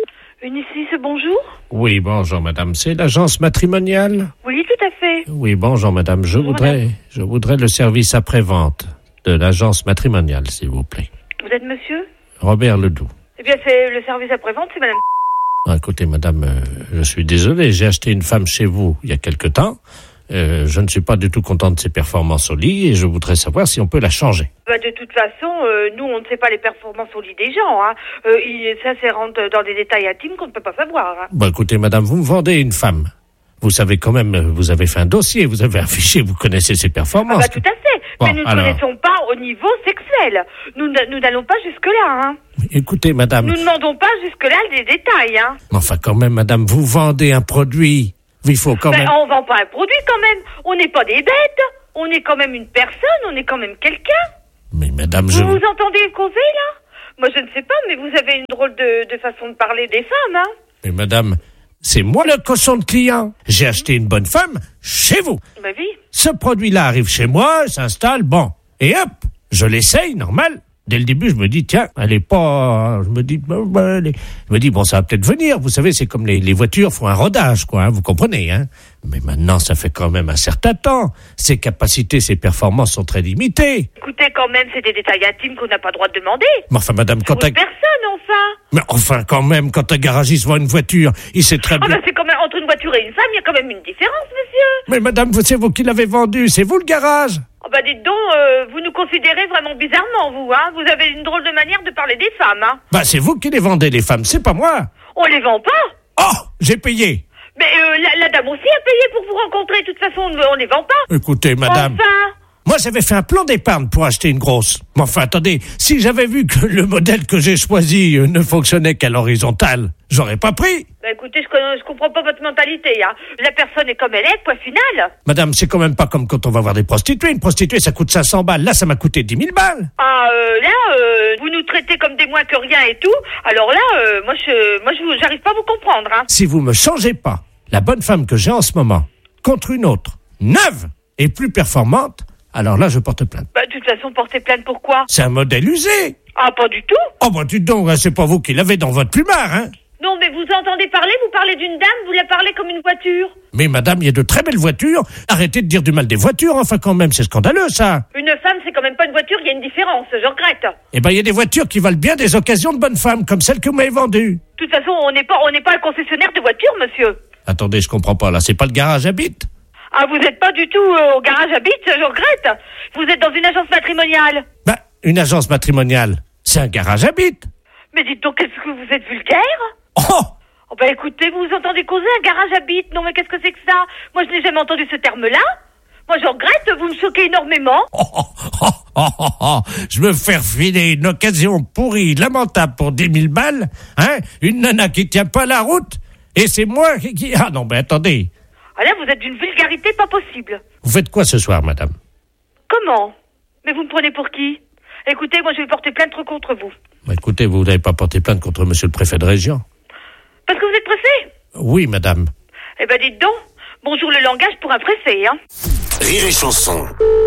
Unisys, bonjour. Oui, bonjour madame, c'est l'agence matrimoniale? Oui, tout à fait. Oui, bonjour madame, je Bonjour, voudrais madame. je voudrais le service après-vente de l'agence matrimoniale, s'il vous plaît. Vous êtes monsieur? Robert Ledoux. Eh bien, c'est le service après-vente, c'est madame. Ah, écoutez madame, euh, je suis désolé, j'ai acheté une femme chez vous il y a quelque temps. Euh, je ne suis pas du tout content de ses performances au lit et je voudrais savoir si on peut la changer. Bah, de toute façon, euh, nous, on ne sait pas les performances au lit des gens. Hein. Euh, il, ça, c'est rentre dans des détails intimes qu'on ne peut pas savoir. Hein. Bon, écoutez madame, vous me vendez une femme. Vous savez quand même, euh, vous avez fait un dossier, vous avez un fichier, vous connaissez ses Ah performances. bah, tout à fait. Bon, Mais nous ne alors. connaissons pas au niveau sexuel. Nous n- nous n'allons pas jusque-là. Hein. Écoutez madame, Nous ne demandons pas jusque-là des détails. Hein. enfin quand même madame, vous vendez un produit. Il faut quand Ben, même... on vend pas un produit quand même. On n'est pas des bêtes. On est quand même une personne. On est quand même quelqu'un. Mais madame, je... Vous vous entendez causer là? Moi, je ne sais pas, mais vous avez une drôle de, de façon de parler des femmes, hein? Mais madame, c'est moi le cochon de client. J'ai acheté une bonne femme chez vous. Ben oui. Ce produit-là arrive chez moi, s'installe, bon. Et hop, je l'essaye, normal. Dès le début, je me dis, tiens, elle est pas... Je me dis, ben, ben, elle est- je me dis bon, ça va peut-être venir. Vous savez, c'est comme les, les voitures font un rodage, quoi, hein, vous comprenez, hein. Mais maintenant, ça fait quand même un certain temps. Ses capacités, ses performances sont très limitées. Écoutez, quand même, c'est des détails intimes qu'on n'a pas le droit de demander. Mais enfin, madame, quand Pour un... une personne, enfin. Mais enfin, quand même, quand un garagiste vend une voiture, il sait très Ah bien... ben, c'est quand même, entre une voiture et une femme, il y a quand même une différence, monsieur. Mais madame, vous- c'est vous qui l'avez vendu, c'est vous le garage. Oh bah, dites donc, euh, vous nous considérez vraiment bizarrement, vous, hein. Vous avez une drôle de manière de parler des femmes, hein. Bah, c'est vous qui les vendez, les femmes, c'est pas moi. On les vend pas. Oh, j'ai payé. Mais euh, la, la dame aussi a payé pour vous rencontrer. De toute façon, on, on les vend pas. Écoutez, madame, Enfin. moi j'avais fait un plan d'épargne pour acheter une grosse. Mais enfin, attendez, si j'avais vu que le modèle que j'ai choisi euh, ne fonctionnait qu'à l'horizontale, j'aurais pas pris. Bah écoutez, je, connais- je comprends pas votre mentalité, hein. La personne est comme elle est, point final. Madame, c'est quand même pas comme quand on va voir des prostituées. Une prostituée, ça coûte cinq cents balles. Là, ça m'a coûté dix mille balles. Ah, euh, là, euh, vous nous traitez comme des moins que rien et tout. Alors là, euh, moi, je, moi, je, vous- j'arrive pas à vous comprendre, hein. Si vous me changez pas la bonne femme que j'ai en ce moment contre une autre, neuve et plus performante, alors là, je porte plainte. Bah, de toute façon, porter plainte pourquoi? C'est un modèle usé. Ah, pas du tout. Oh, bah, dites donc, hein, c'est pas vous qui l'avez dans votre plumard, hein. Non, mais vous entendez parler, vous parlez d'une dame, vous la parlez comme une voiture. Mais madame, il y a de très belles voitures. Arrêtez de dire du mal des voitures, enfin quand même, c'est scandaleux ça. Une femme, c'est quand même pas une voiture, il y a une différence, je regrette. Eh ben, il y a des voitures qui valent bien des occasions de bonnes femmes, comme celle que vous m'avez vendue. De toute façon, on n'est pas, on n'est pas un concessionnaire de voitures, monsieur. Attendez, je comprends pas, là, c'est pas le garage à bite. Ah, vous n'êtes pas du tout euh, au garage à bite, je regrette. Vous êtes dans une agence matrimoniale. Ben, une agence matrimoniale, c'est un garage à bite. Mais dites donc, est-ce que vous êtes vulgaire? Oh! Oh, bah écoutez, vous entendez causer un garage à bite? Non, mais qu'est-ce que c'est que ça? Moi, je n'ai jamais entendu ce terme-là. Moi, je regrette, vous me choquez énormément. Oh, oh, oh, oh, oh. Je me faire filer une occasion pourrie, lamentable pour dix mille balles, hein? Une nana qui tient pas la route, et c'est moi qui... qui- Ah non, ben attendez. Ah là, vous êtes d'une vulgarité pas possible. Vous faites quoi ce soir, madame? Comment? Mais vous me prenez pour qui? Écoutez, moi, je vais porter plainte contre vous. Bah, écoutez, vous n'avez pas porté plainte contre monsieur le préfet de région? Parce que vous êtes pressé? Oui, madame. Eh ben, dites donc. Bonjour le langage pour un pressé, hein. Rire et chanson.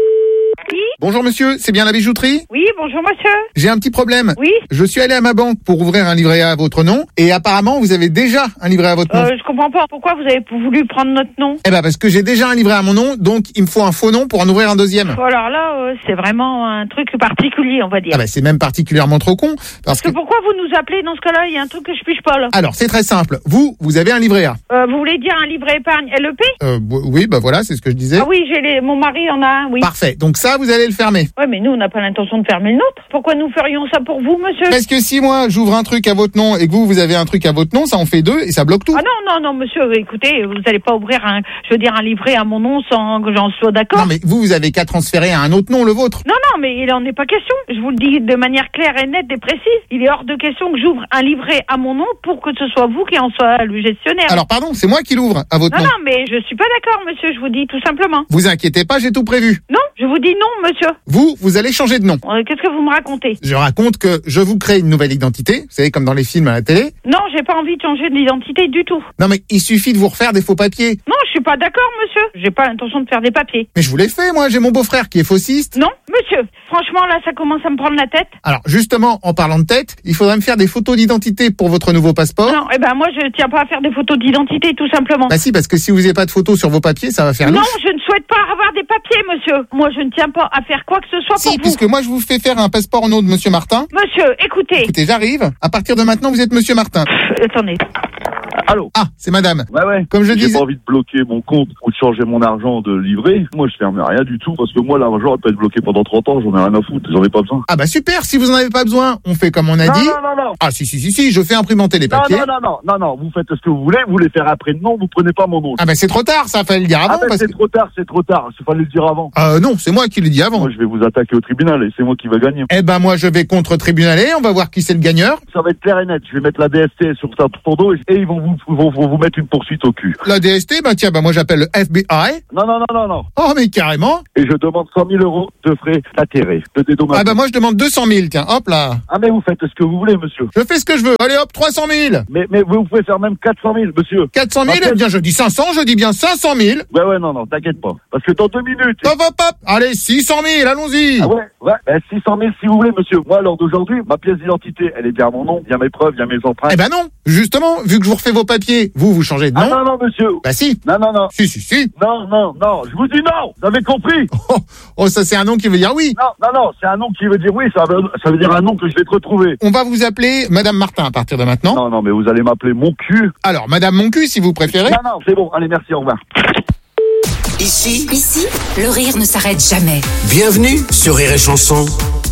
Bonjour monsieur, c'est bien la bijouterie? Oui, bonjour monsieur. J'ai un petit problème. Oui. Je suis allé à ma banque pour ouvrir un livret A à votre nom et apparemment vous avez déjà un livret A à votre nom. Euh, je comprends pas. Pourquoi vous avez voulu prendre notre nom? Eh ben parce que j'ai déjà un livret à mon nom, donc il me faut un faux nom pour en ouvrir un deuxième. Alors là, euh, c'est vraiment un truc particulier, on va dire. Ah ben c'est même particulièrement trop con parce Parce que que... pourquoi vous nous appelez dans ce cas-là? Il y a un truc que je piche pas là. Alors c'est très simple. Vous, vous avez un livret A. Euh, vous voulez dire un livret épargne L E P? Euh, b- oui, bah voilà, c'est ce que je disais. Ah oui, j'ai les... mon mari en a un, oui. Parfait. Donc ça, vous allez le fermer. Ouais, mais nous, on n'a pas l'intention de fermer le nôtre. Pourquoi nous ferions ça pour vous, monsieur? Parce que si moi j'ouvre un truc à votre nom et que vous, vous avez un truc à votre nom, ça en fait deux et ça bloque tout. Ah non, non, non, monsieur, écoutez, vous n'allez pas ouvrir un, je veux dire, un livret à mon nom sans que j'en sois d'accord. Non mais vous, vous avez qu'à transférer à un autre nom, le vôtre. Non, non, mais il en est pas question. Je vous le dis de manière claire et nette et précise. Il est hors de question que j'ouvre un livret à mon nom pour que ce soit vous qui en soit le gestionnaire. Alors pardon, c'est moi qui l'ouvre à votre Non, nom. non, mais je suis pas d'accord, monsieur, je vous dis tout simplement. Vous inquiétez pas, j'ai tout prévu. Non, je vous dis non, monsieur. monsieur? Vous, vous allez changer de nom. Euh, Qu'est-ce que vous me racontez? Je raconte que je vous crée une nouvelle identité, vous savez, comme dans les films à la télé. Non, j'ai pas envie de changer d'identité du tout. Non mais il suffit de vous refaire des faux papiers. Non, je suis pas d'accord, monsieur. J'ai pas l'intention de faire des papiers. Mais je vous l'ai fait, moi, j'ai mon beau-frère qui est fauciste. Non, monsieur. Franchement, là, ça commence à me prendre la tête. Alors, justement, en parlant de tête, il faudrait me faire des photos d'identité pour votre nouveau passeport. Non, eh ben moi, je tiens pas à faire des photos d'identité, tout simplement. Bah si, parce que si vous n'avez pas de photos sur vos papiers, ça va faire Non, louche. je ne souhaite pas avoir des papiers, monsieur. Moi, je ne tiens pas à faire quoi que ce soit Si, pour vous. puisque moi, je vous fais faire un passeport au nom de Monsieur Martin. Monsieur, écoutez. Écoutez, j'arrive. À partir de maintenant, vous êtes Monsieur Martin. Pff, attendez. Allô? Ah, c'est madame. Ouais, ouais. Comme je J'ai disais- pas envie de bloquer mon compte ou de changer mon argent de livret. Moi, je ferme rien du tout. Parce que moi, l'argent peut être bloqué pendant trente ans. J'en ai rien à foutre. J'en ai pas besoin. Ah bah super, si vous en avez pas besoin, on fait comme on a Non, dit. non, non, non. Ah si, si, si, si, je fais imprimenter les Non, papiers. non, non, non, non, non. Vous faites ce que vous voulez. Vous voulez faire après le nom. Vous prenez pas mon nom. Ah bah c'est trop tard, ça fallait le dire avant. Ah, ben, parce c'est que... trop tard, c'est trop tard. Il fallait le dire avant. Euh, non, c'est moi qui l'ai dit avant. Moi, je vais vous attaquer au tribunal et c'est moi qui va gagner. Eh ben moi je vais contre tribunaler, on va voir qui c'est le gagneur. Ça va être clair et net. Je vais mettre la D S T sur ta ton dos et ils vont vous, vont, vont vous mettre une poursuite au cul. La D S T, bah tiens, bah moi j'appelle le F B I. Non, non, non, non, non. Oh mais carrément. Et je demande cent mille euros de frais d'intérêt, de dédommagement. Ah bah moi je demande deux cent mille, tiens, hop là. Ah, mais vous faites ce que vous voulez, monsieur. Je fais ce que je veux. Allez hop, trois cent mille. Mais, mais vous pouvez faire même quatre cent mille, monsieur. quatre cent mille, En fait- eh bien je dis cinq cents, je dis bien cinq cent mille. Ouais, ouais, non, non, t'inquiète pas. Parce que dans deux minutes. Hop, hop, hop. Allez, six cent mille, allons-y. Ah ouais, ouais, ben six cent mille si vous voulez, monsieur. Moi, à l'heure d'aujourd'hui, ma pièce d'identité, elle est bien à mon nom, il y a mes preuves, il y a mes empreintes. Eh ben non, justement, vu que je vous refais vos papiers, vous, vous changez de nom. Ah non, non, monsieur. Bah si. Non, non, non. Si, si, si. Non, non, non, je vous dis non. Vous avez compris? Oh, oh, ça c'est un nom qui veut dire oui. Non, non, non, c'est un nom qui veut dire oui, ça veut, ça veut dire un nom que je vais te retrouver. On va vous appeler Madame Martin à partir de maintenant. Non, non, mais vous allez m'appeler mon cul. Alors, Madame Moncu, si vous préférez. Non, non, c'est bon, allez, merci, au revoir. Ici, Ici, le rire ne s'arrête jamais. bienvenue sur Rire et Chanson.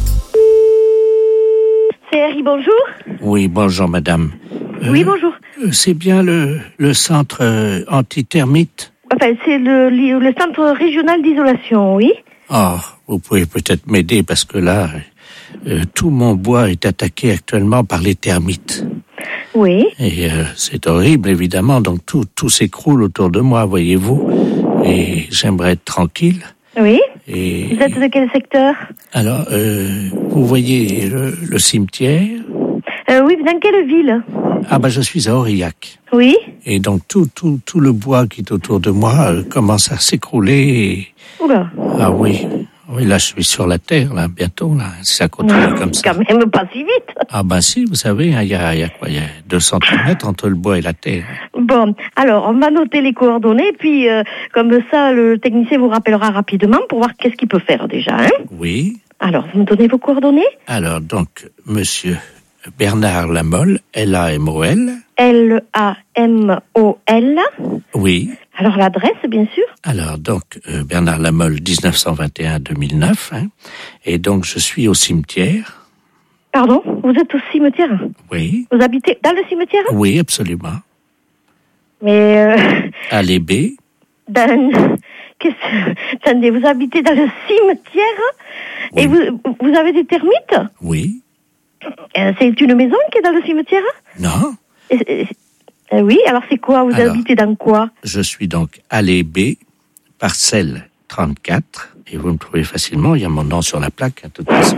C'est Harry, bonjour. Oui, bonjour madame. Oui, bonjour. Euh, C'est bien le, le centre euh, antithermite? Enfin, c'est le, le centre régional d'isolation, oui. Oh, vous pouvez peut-être m'aider parce que là, euh, tout mon bois est attaqué actuellement par les termites. Oui. Et euh, c'est horrible, évidemment, donc tout, tout s'écroule autour de moi, voyez-vous. Et j'aimerais être tranquille. Oui. Et Vous êtes de quel secteur? alors, euh, vous voyez le, le cimetière? euh, Oui, dans quelle ville? Ah ben, je suis à Aurillac. Oui. Et donc tout, tout, tout le bois qui est autour de moi euh, commence à s'écrouler. Et... Oula. Ah oui, oui, là je suis sur la terre, là, bientôt, là, si ça continue comme ça. Quand même pas si vite. Ah ben si, vous savez, il y a, y a quoi, il y a deux centimètres entre le bois et la terre. Bon, alors on va noter les coordonnées, puis euh, comme ça, le technicien vous rappellera rapidement pour voir qu'est-ce qu'il peut faire déjà. Hein. Oui, Alors, vous me donnez vos coordonnées? alors donc, monsieur Bernard Lamolle, L A M O L. L A M O L. Oui, Alors l'adresse, bien sûr. alors donc, euh, Bernard Lamolle, dix-neuf cent vingt et un à deux mille neuf, hein, et donc je suis au cimetière. Pardon, vous êtes au cimetière? Oui, Vous habitez dans le cimetière? oui, absolument. Mais euh, À l'Ébé. dans... Qu'est-ce... Attendez, vous habitez dans le cimetière et vous, vous avez des termites? Oui. Euh, c'est une maison qui est dans le cimetière? Non, Euh, euh, euh, Oui, alors c'est quoi? Vous Alors. habitez dans quoi? je suis donc allée B, parcelle trente-quatre, et vous me trouvez facilement, il y a mon nom sur la plaque, à toute façon.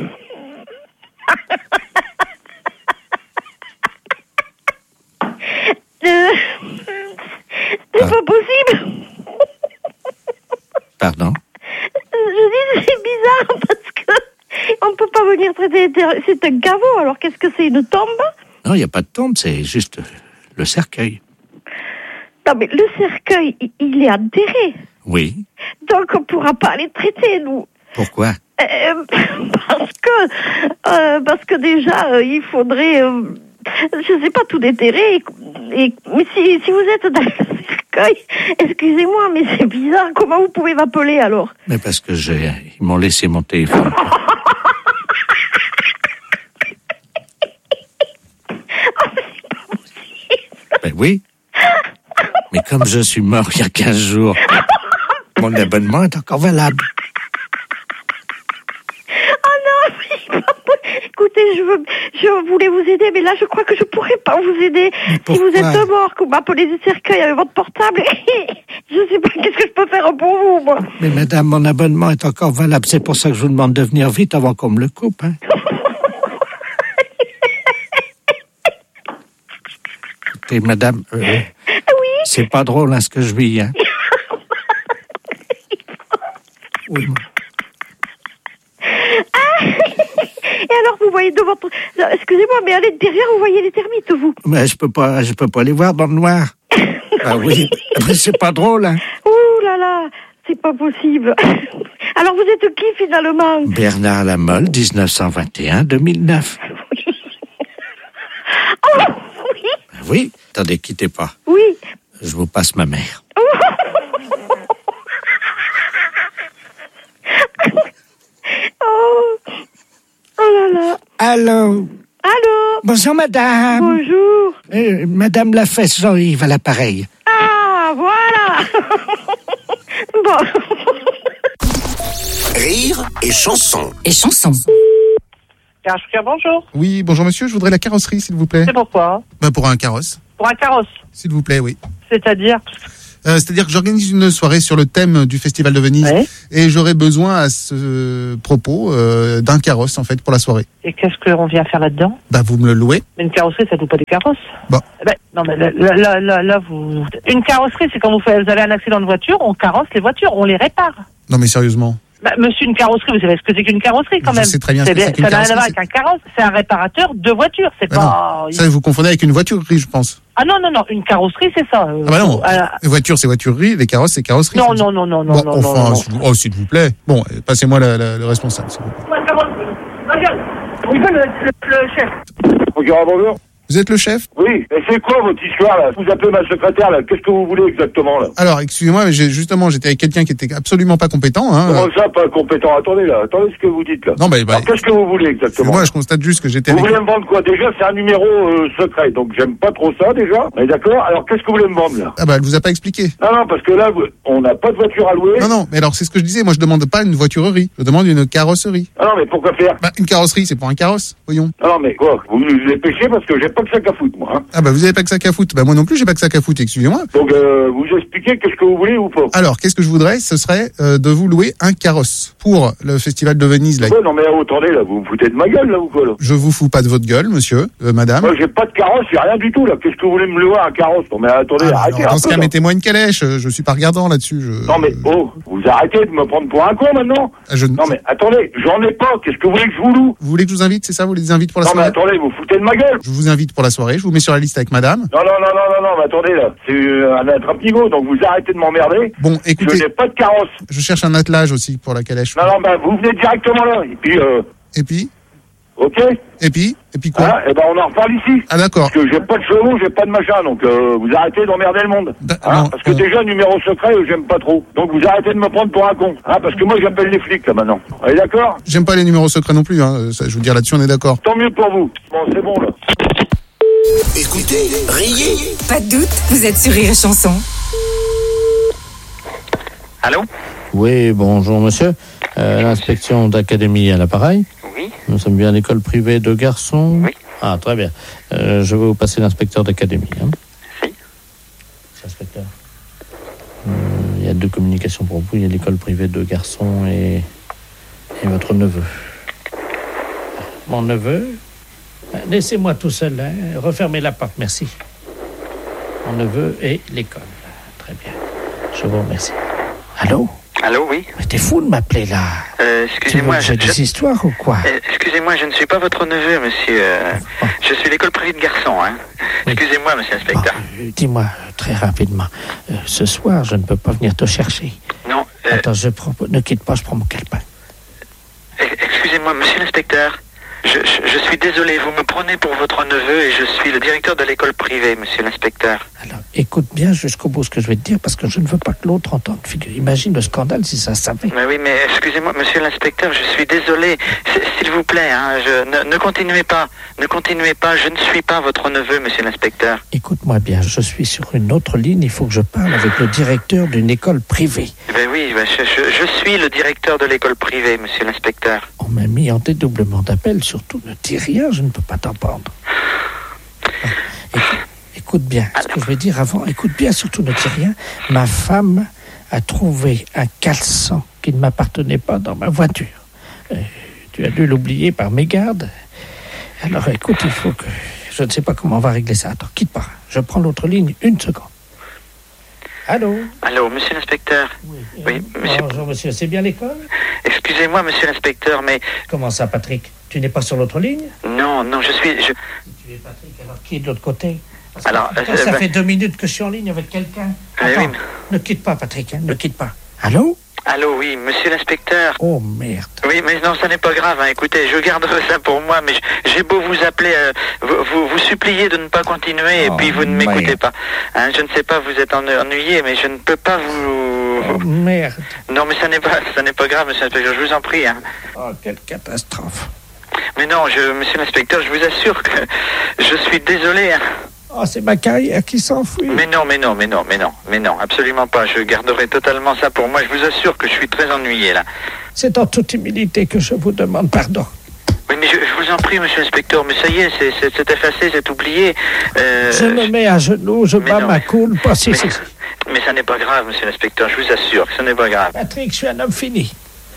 Euh, C'est Ah. pas possible. Pardon? Je dis c'est bizarre parce que on peut pas venir traiter. C'est un caveau. Alors qu'est-ce que c'est, une tombe? Non, il n'y a pas de tombe, c'est juste le cercueil. Non mais le cercueil, il- il est enterré. Oui. Donc on pourra pas les traiter, nous. Pourquoi? Euh, parce que euh, parce que déjà euh, il faudrait, euh, je sais pas, tout déterrer. Et, et- mais si si vous êtes dans le cercueil, excusez-moi, mais c'est bizarre. Comment vous pouvez m'appeler alors? Mais parce que j'ai, ils m'ont laissé mon téléphone. Ben oui. Mais comme je suis mort il y a quinze jours, mon abonnement est encore valable. Oh non, mais pas- écoutez, je veux, je je voulais vous aider, mais là, je crois que je pourrais pas vous aider. Si vous êtes mort, que vous m'appelez du cercueil avec votre portable, je sais pas qu'est-ce que je peux faire pour vous, moi. Mais madame, mon abonnement est encore valable. C'est pour ça que je vous demande de venir vite avant qu'on me le coupe, hein. Écoutez, madame, euh, oui. C'est pas drôle, hein, ce que je vis, hein. Oui, moi. Ah et alors, vous voyez de votre... Excusez-moi, mais allez derrière, vous voyez les termites, vous. Mais je peux pas, je peux pas les voir dans le noir. Ah oui, mais c'est pas drôle, hein. Ouh là là, c'est pas possible. Alors, vous êtes qui, finalement? Bernard Lamolle, dix-neuf cent vingt et un à deux mille neuf. Oh, oui. Ben oui, attendez, quittez pas. Oui. Je vous passe ma mère. Oh. Oh là là. Allô. Allô. Bonjour, madame. Bonjour. Euh, madame Lafesse Jean-Yves à l'appareil. Ah, voilà. Bon. Rire et chanson. Et chanson. Bonjour. Oui, bonjour monsieur, je voudrais la carrosserie, s'il vous plaît. C'est pourquoi? Bah, pour un carrosse. Pour un carrosse. S'il vous plaît, oui. C'est-à-dire? Euh, c'est-à-dire que j'organise une soirée sur le thème du Festival de Venise, ouais. Et j'aurais besoin à ce propos euh, d'un carrosse en fait pour la soirée. Et qu'est-ce qu'on vient faire là-dedans? Bah vous me le louez. Mais une carrosserie, ça ne loue pas des carrosses. Bon. Ben, non mais là, là, là, là, vous... Une carrosserie, c'est quand vous, faites, vous avez un accident de voiture, on carrosse les voitures, on les répare. Non mais sérieusement. Bah, monsieur, une carrosserie, vous savez ce que c'est qu'une carrosserie quand je même. sais très bien ce que bien, c'est qu'une ça n'a rien à carrosserie. voir avec un carrosse, c'est un réparateur de voitures, c'est bah pas... Non. Ça vous confondez avec une voiturerie, je pense. Ah non, non, non, une carrosserie, c'est ça. Euh, ah bah non, euh, les voitures c'est voiturerie, les carrosses c'est carrosserie. Non, non, non, non, non, bon, non, enfin, non, non. S'il vous... Oh, s'il vous plaît. Bon, passez-moi la, la, le responsable, s'il vous plaît. Regarde, on veut le, le, le chef. Regarde, bonjour. Vous êtes le chef? Oui, et c'est quoi votre histoire là? Vous appelez ma secrétaire là, qu'est-ce que vous voulez exactement là? Alors, excusez-moi, mais j'ai, justement, j'étais avec quelqu'un qui était absolument pas compétent. Hein. Comment ça, pas compétent? Attendez là, attendez ce que vous dites là. Non, mais bah, alors, qu'est-ce que vous voulez exactement? Moi, je constate juste que j'étais vous avec... voulez me vendre quoi? Déjà, c'est un numéro euh, secret, donc j'aime pas trop ça déjà. Mais d'accord, alors qu'est-ce que vous voulez me vendre là? Ah bah, elle vous a pas expliqué. Non, non, parce que là, vous... on n'a pas de voiture à louer. Non, non, mais alors c'est ce que je disais, moi je demande pas une voiturerie, je demande une carrosserie. Ah non, mais pourquoi faire? Bah, une carrosserie, c'est pour un carrosse, voyons. Non, non, mais quoi? Vous nous dépêchez parce que j'ai pas que ça qu'à foutre, moi. Hein. Ah bah vous avez pas que ça qu'à foutre. Bah moi non plus j'ai pas que ça qu'à foutre, excusez-moi. Donc euh, vous expliquez qu'est-ce que vous voulez ou pas? Alors qu'est-ce que je voudrais, ce serait euh, de vous louer un carrosse pour le festival de Venise là. Ouais, non mais oh, attendez là, vous me foutez de ma gueule là ou quoi là? Je vous fous pas de votre gueule, monsieur, euh, madame. Moi j'ai pas de carrosse, y'a rien du tout là. Qu'est-ce que vous voulez me louer un carrosse? Non mais attendez, ah, arrêtez. Alors, dans ce cas, là. mettez-moi une calèche. Je suis pas regardant là-dessus. Je... Non mais oh, vous arrêtez de me prendre pour un con maintenant. Je... Non mais attendez, j'en ai pas. Qu'est-ce que vous voulez que je vous loue? Vous voulez que je vous invite, c'est ça? Vous les invite pour la non, soirée? Non mais attendez, vous foutez de ma gueule. Je vous invite pour la soirée. Je vous mets sur la liste avec madame. Non non non non non non, mais attendez là, c'est euh, un attrape-nigo, donc vous arrêtez de m'emmerder. Bon, écoutez. Je n'ai pas de carrosse. Je cherche un attelage aussi pour la calèche. Non non, bah vous venez directement là. Et puis. Euh... Et puis. Ok. Et puis Et puis quoi? Ah, et ben on en reparle ici. Ah d'accord. Parce que j'ai pas de chevaux, j'ai pas de machin, donc euh, vous arrêtez d'emmerder le monde. Hein, non, parce que non. déjà numéro secret, euh, j'aime pas trop. Donc vous arrêtez de me prendre pour un con. Hein, parce que moi j'appelle les flics là maintenant. On est d'accord? J'aime pas les numéros secrets non plus. Hein. Ça, je veux dire là-dessus on est d'accord. Tant mieux pour vous. Bon c'est bon là. Écoutez, riez. Pas de doute, vous êtes sur Rire et Chanson. Allô? Oui, bonjour monsieur. Euh, l'inspection d'académie à l'appareil. Oui. Nous sommes bien à l'école privée de garçons. Oui. Ah, très bien. Euh, je vais vous passer l'inspecteur d'académie. Hein. Si. Inspecteur. Euh, il y a deux communications pour vous. Il y a l'école privée de garçons et, et votre neveu. Mon neveu? Laissez-moi tout seul. Hein. Refermez la porte, merci. Mon neveu et l'école. Très bien. Je vous remercie. Allô? Allô, oui. Mais t'es fou de m'appeler là. Euh, excusez-moi. J'ai des histoires ou quoi? euh, Excusez-moi, je ne suis pas votre neveu, monsieur. Euh, oh. Je suis l'école privée de garçons, hein. Oui. Excusez-moi, monsieur l'inspecteur. Bon, euh, dis-moi euh, très rapidement. Euh, ce soir, je ne peux pas venir te chercher. Non. Euh... Attends, je prends, ne quitte pas, je prends mon calepin. Excusez-moi, monsieur l'inspecteur. Je, je, je suis désolé, vous me prenez pour votre neveu et je suis le directeur de l'école privée, monsieur l'inspecteur. Alors, Écoute bien jusqu'au bout ce que je vais te dire, parce que je ne veux pas que l'autre entende. Figure, imagine le scandale si ça savait. Mais oui, mais excusez-moi, monsieur l'inspecteur, je suis désolé. S- S'il vous plaît, hein, je, ne, ne continuez pas. Ne continuez pas, je ne suis pas votre neveu, monsieur l'inspecteur. Écoute-moi bien, je suis sur une autre ligne, il faut que je parle avec le directeur d'une école privée. Ben oui, ben je, je, je suis le directeur de l'école privée, monsieur l'inspecteur. On m'a mis en dédoublement d'appel, surtout ne dis rien, je ne peux pas t'entendre. Ah, écoute, écoute bien, ce que je vais dire avant, écoute bien, surtout ne dis rien. Ma femme a trouvé un caleçon qui ne m'appartenait pas dans ma voiture. Euh, tu as dû l'oublier par mégarde. Alors écoute, il faut que... Je ne sais pas comment on va régler ça. Attends, quitte pas. Je prends l'autre ligne, une seconde. Allô? Allô, monsieur l'inspecteur. Oui, oui monsieur. Bonjour, monsieur. C'est bien l'école? Excusez-moi, monsieur l'inspecteur, mais... Comment ça, Patrick? Tu n'es pas sur l'autre ligne? Non, non, je suis... Je... Tu es Patrick, alors qui est de l'autre côté? Parce alors, que, euh, ça bah... fait deux minutes que je suis en ligne avec quelqu'un. Oui, Attends, oui, mais... ne quitte pas, Patrick, hein, ne quitte pas. Allô? Allô, oui, monsieur l'inspecteur. Oh, merde. Oui, mais non, ça n'est pas grave, hein. Écoutez, je garderai ça pour moi, mais j'ai beau vous appeler, euh, vous, vous, vous supplier de ne pas continuer, oh, et puis vous ne m'écoutez merde. pas. Hein, je ne sais pas, vous êtes ennuyé, mais je ne peux pas vous... Oh, merde. Non, mais ça n'est pas, ça n'est pas grave, monsieur l'inspecteur, je vous en prie, hein. Oh, quelle catastrophe. Mais non, je, monsieur l'inspecteur, je vous assure que je suis désolé, hein. Oh, c'est ma carrière qui s'enfuit. Mais non, mais non, mais non, mais non, mais non, absolument pas. Je garderai totalement ça pour moi. Je vous assure que je suis très ennuyé, là. C'est en toute humilité que je vous demande pardon. Oui, mais je, je vous en prie, monsieur l'inspecteur, mais ça y est, c'est, c'est, c'est effacé, c'est oublié. Euh, je me mets à genoux, je bats ma coule. Pas si, mais, si. mais ça n'est pas grave, monsieur l'inspecteur, je vous assure que ce n'est pas grave. Patrick, je suis un homme fini.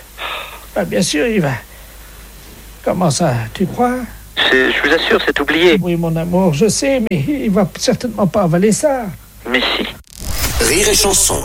Ah, bien sûr, il va... Comment ça, tu crois? C'est, je vous assure, c'est oublié. Oui, mon amour, je sais, mais il va certainement pas avaler ça. Mais si. Rire et chanson.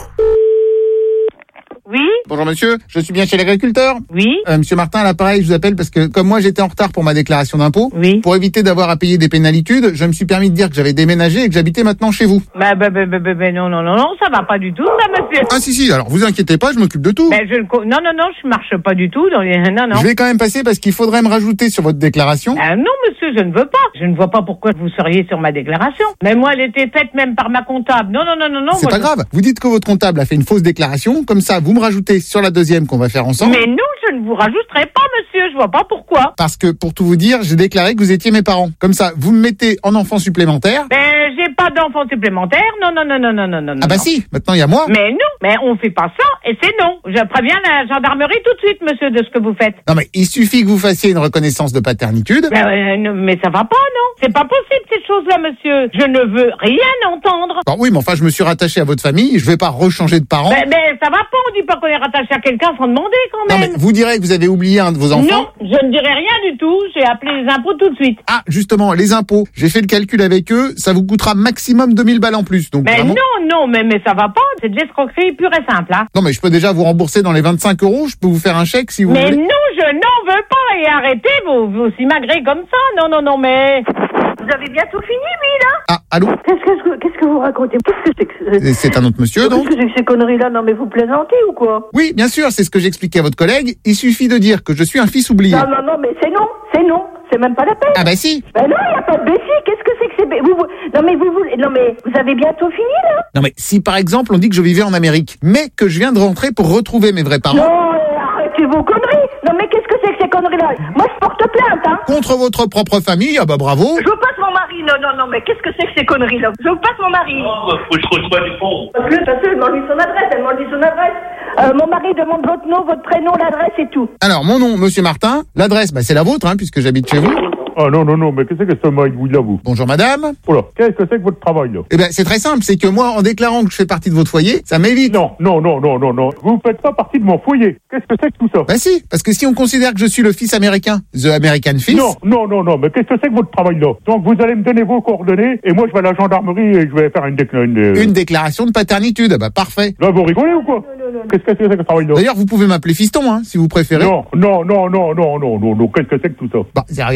Oui. Bonjour monsieur, je suis bien chez l'agriculteur. Oui. Euh, monsieur Martin, à l'appareil, je vous appelle parce que comme moi j'étais en retard pour ma déclaration d'impôt, oui. pour éviter d'avoir à payer des pénalitudes, je me suis permis de dire que j'avais déménagé et que j'habitais maintenant chez vous. Bah, bah, bah, bah, bah, bah non, non, non, non, ça va pas du tout, ça, monsieur. Ah si, si, alors vous inquiétez pas, je m'occupe de tout. Bah, je, non, non, non, je marche pas du tout. Dans les... Non, non. Je vais quand même passer parce qu'il faudrait me rajouter sur votre déclaration. Ah non, monsieur, je ne veux pas. Je ne vois pas pourquoi vous seriez sur ma déclaration. Mais moi, elle était faite même par ma comptable. Non, non, non, non, non. C'est pas je... grave. Vous dites que votre comptable a fait une fausse déclaration, comme ça, vous me rajoutez sur la deuxième qu'on va faire ensemble. Mais non, je ne vous rajouterai pas, monsieur. Je vois pas pourquoi. Parce que, pour tout vous dire, j'ai déclaré que vous étiez mes parents. Comme ça, vous me mettez en enfant supplémentaire. Ben, j'ai pas d'enfant supplémentaire. Non, non, non, non, non, non, non. Ah bah non. si, maintenant il y a moi. Mais non, mais on fait pas ça et c'est non. Je préviens la gendarmerie tout de suite, monsieur, de ce que vous faites. Non mais il suffit que vous fassiez une reconnaissance de paternitude. Ben, euh, non, mais ça va pas, non. C'est pas possible ces choses-là, monsieur. Je ne veux rien entendre. Bon, oui, mais enfin, je me suis rattaché à votre famille. Je vais pas rechanger de parents. Ben, ben ça va pas. On dit pas qu'on est rattaché à quelqu'un sans demander quand même. Non mais vous direz que vous avez oublié un de vos enfants. Non, je ne dirai rien du tout. J'ai appelé les impôts tout de suite. Ah, justement, les impôts. J'ai fait le calcul avec eux. Ça vous coûtera maximum deux mille balles en plus. Donc mais vraiment... non, non, mais, mais ça va pas. C'est de l'escroquerie pure et simple, hein. Non mais je peux déjà vous rembourser dans les vingt-cinq euros. Je peux vous faire un chèque si vous mais voulez. Mais non, je n'en veux pas. Et arrêtez vos, vos simagrées comme ça. Non, non, non, mais... Vous avez bientôt fini, oui, là? Ah, allô? Qu'est-ce que, qu'est-ce que vous racontez? Qu'est-ce que c'est que c'est C'est un autre monsieur, donc? Qu'est-ce que c'est que ces conneries-là? Non, mais vous plaisantez ou quoi? Oui, bien sûr, c'est ce que j'expliquais à votre collègue. Il suffit de dire que je suis un fils oublié. Non, non, non, mais c'est non, c'est non. C'est même pas la peine. Ah bah si. Ben non, il n'y a pas de Bessie. Qu'est-ce que c'est que c'est... Bé- vous, vous... Non, mais vous, vous... Non, mais vous avez bientôt fini, là? Non mais si par exemple on dit que je vivais en Amérique, mais que je viens de rentrer pour retrouver mes vrais parents... Non, euh, arrêtez vos conneries. Non, mais qu'est-ce que c'est que ces conneries-là? Moi, je porte plainte, hein. Contre votre propre famille, ah bah bravo. Je vous passe mon mari. Non, non, non, mais qu'est-ce que c'est que ces conneries-là? Je vous passe mon mari. Oh, bah, faut que je reçois du fond. Parce que, parce que, demande-lui son adresse, elle demande-lui son adresse. Euh, mon mari demande votre nom, votre prénom, l'adresse et tout. Alors, mon nom, monsieur Martin. L'adresse, bah, c'est la vôtre, hein, puisque j'habite chez vous. Ah non, non, non, mais qu'est-ce que c'est que ce mail, vous, là, vous? Bonjour, madame. Oh là, qu'est-ce que c'est que votre travail, là? Eh ben, c'est très simple, c'est que moi, en déclarant que je fais partie de votre foyer, ça m'évite. Non, non, non, non, non, non. Vous faites pas partie de mon foyer. Qu'est-ce que c'est que tout ça? Bah si, parce que si on considère que je suis le fils américain, the American fils... Non, non, non, non, mais qu'est-ce que c'est que votre travail, là? Donc, vous allez me donner vos coordonnées, et moi, je vais à la gendarmerie et je vais faire une déclaration. Une, une déclaration de paternitude, ah bah parfait. Là, vous rigolez ou quoi? Qu'est-ce que c'est que ce travail-là? D'ailleurs, vous pouvez m'appeler fiston, hein, si vous préférez. Non, non, non, non, non, non, non, non, qu'est-ce que c'est que tout ça? Bah, y a rien de...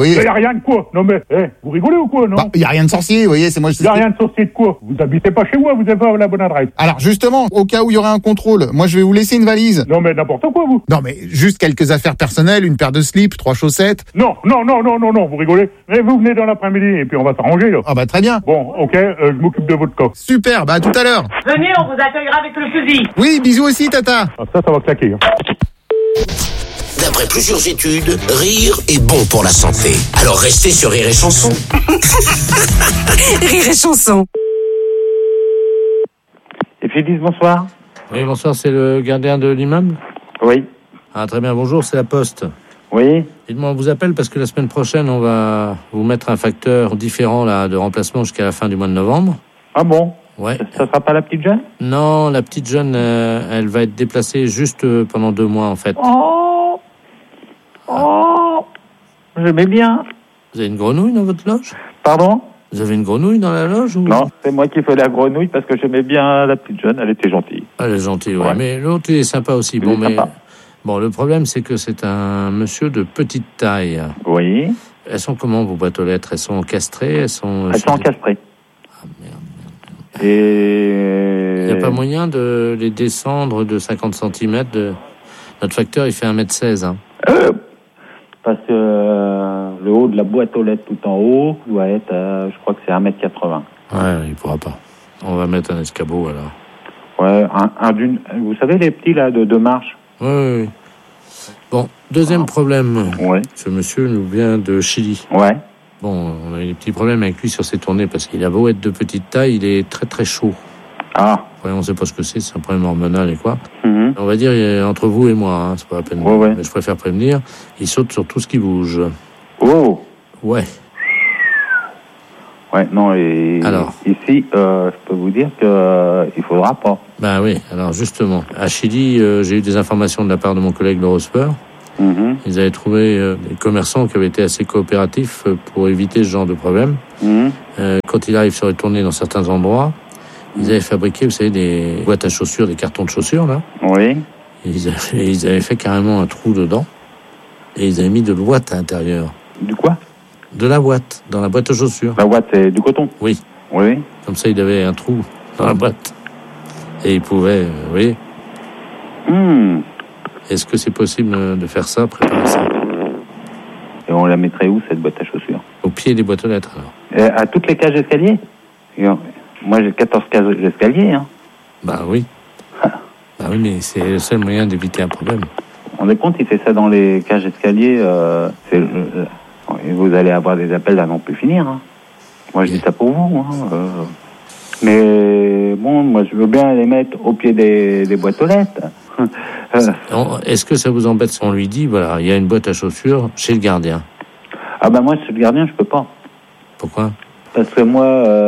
voyez. Il n'y a rien de quoi. Non mais, eh, vous rigolez ou quoi, non? Bah, il n'y a rien de sorcier, vous voyez, c'est moi. Il n'y a rien de sorcier de quoi? Vous habitez pas chez moi, vous n'avez pas la bonne adresse. Alors justement, au cas où il y aurait un contrôle, moi je vais vous laisser une valise. Non mais n'importe quoi, vous. Non mais juste quelques affaires personnelles, une paire de slips, trois chaussettes. Non, non, non, non, non, non, vous rigolez. Mais vous venez dans l'après-midi et puis on va s'arranger, là. Ah bah très bien. Bon, ok, euh, je m'occupe de votre cas. Super, bah à tout à l'heure. Venez, on vous accueillera avec le fusil. Oui, bisous aussi, tata. Ah, ça, ça va claquer. Hein. D'après plusieurs études, rire est bon pour la santé. Alors restez sur Rire et Chanson. Rire et Chanson. Et Phyllis, bonsoir. Oui, bonsoir, c'est le gardien de l'immeuble? Oui. Ah, très bien, bonjour, c'est la Poste. Oui. Dites-moi, on vous appelle parce que la semaine prochaine, on va vous mettre un facteur différent là, de remplacement jusqu'à la fin du mois de novembre. Ah bon? Ouais. Ça, ça sera pas la petite jeune? Non, la petite jeune, euh, elle va être déplacée juste euh, pendant deux mois, en fait. Oh Oh J'aimais bien. Vous avez une grenouille dans votre loge? Pardon? Vous avez une grenouille dans la loge ou... Non, c'est moi qui fais la grenouille parce que j'aimais bien la petite jeune, elle était gentille. Elle est gentille, ouais. Ouais. Mais l'autre, il est sympa aussi. Il bon, est mais... sympa. Bon, le problème, c'est que c'est un monsieur de petite taille. Oui. Elles sont comment, vos boîtes aux lettres? Elles sont encastrées? Elles sont... Elles sont encastrées. Ah, merde, merde, merde. Et... Il n'y a pas moyen de les descendre de cinquante centimètres de... Notre facteur, il fait un mètre seize. Hein. Euh, parce que euh, le haut de la boîte aux lettres tout en haut doit être, euh, je crois que c'est un mètre quatre-vingts. Ouais, il pourra pas. On va mettre un escabeau, alors. Ouais, un, un d'une... Vous savez, les petits, là, de deux marches? Oui, oui, oui. Bon, deuxième problème. Ouais. Ce monsieur nous vient de Chili. Ouais. Bon, on a eu des petits problèmes avec lui sur ses tournées parce qu'il a beau être de petite taille, il est très très chaud. Ah. Ouais, on sait pas ce que c'est, c'est un problème hormonal et quoi. Mm-hmm. On va dire euh, entre vous et moi, hein, c'est pas la peine. Ouais, ouais. Mais je préfère prévenir, il saute sur tout ce qui bouge. Oh. Ouais. Ouais, non, et alors, ici, euh, je peux vous dire que euh, il faudra pas. Ben oui, alors justement, à Chili, euh, j'ai eu des informations de la part de mon collègue Laurent Spur. Mm-hmm. Ils avaient trouvé euh, des commerçants qui avaient été assez coopératifs euh, pour éviter ce genre de problème. Mm-hmm. Euh, quand il arrive sur les tournées dans certains endroits, ils avaient fabriqué, vous savez, des boîtes à chaussures, des cartons de chaussures, là. Oui. Et ils, avaient, ils avaient fait carrément un trou dedans. Et ils avaient mis de l'ouate à l'intérieur. Du quoi? De la ouate, dans la boîte aux chaussures. La ouate, c'est du coton? Oui. Oui. Comme ça, il avait un trou dans la boîte. Et il pouvait, euh, vous voyez. Hmm. Est-ce que c'est possible de faire ça, préparer ça? Et on la mettrait où, cette boîte à chaussures? Au pied des boîtes aux lettres, alors. Et à toutes les cages d'escalier? Moi, j'ai quatorze cages d'escalier, hein. Bah oui. Bah oui, mais c'est le seul moyen d'éviter un problème. On est compte, il fait ça dans les cages d'escalier, euh, c'est, euh, vous allez avoir des appels à non plus finir, hein. Moi, je dis ça pour vous, hein. Euh, mais bon, moi, je veux bien les mettre au pied des, des boîtes aux lettres. euh. Est-ce que ça vous embête si on lui dit, voilà, il y a une boîte à chaussures chez le gardien? Ah bah moi, chez le gardien, je peux pas. Pourquoi? Parce que moi,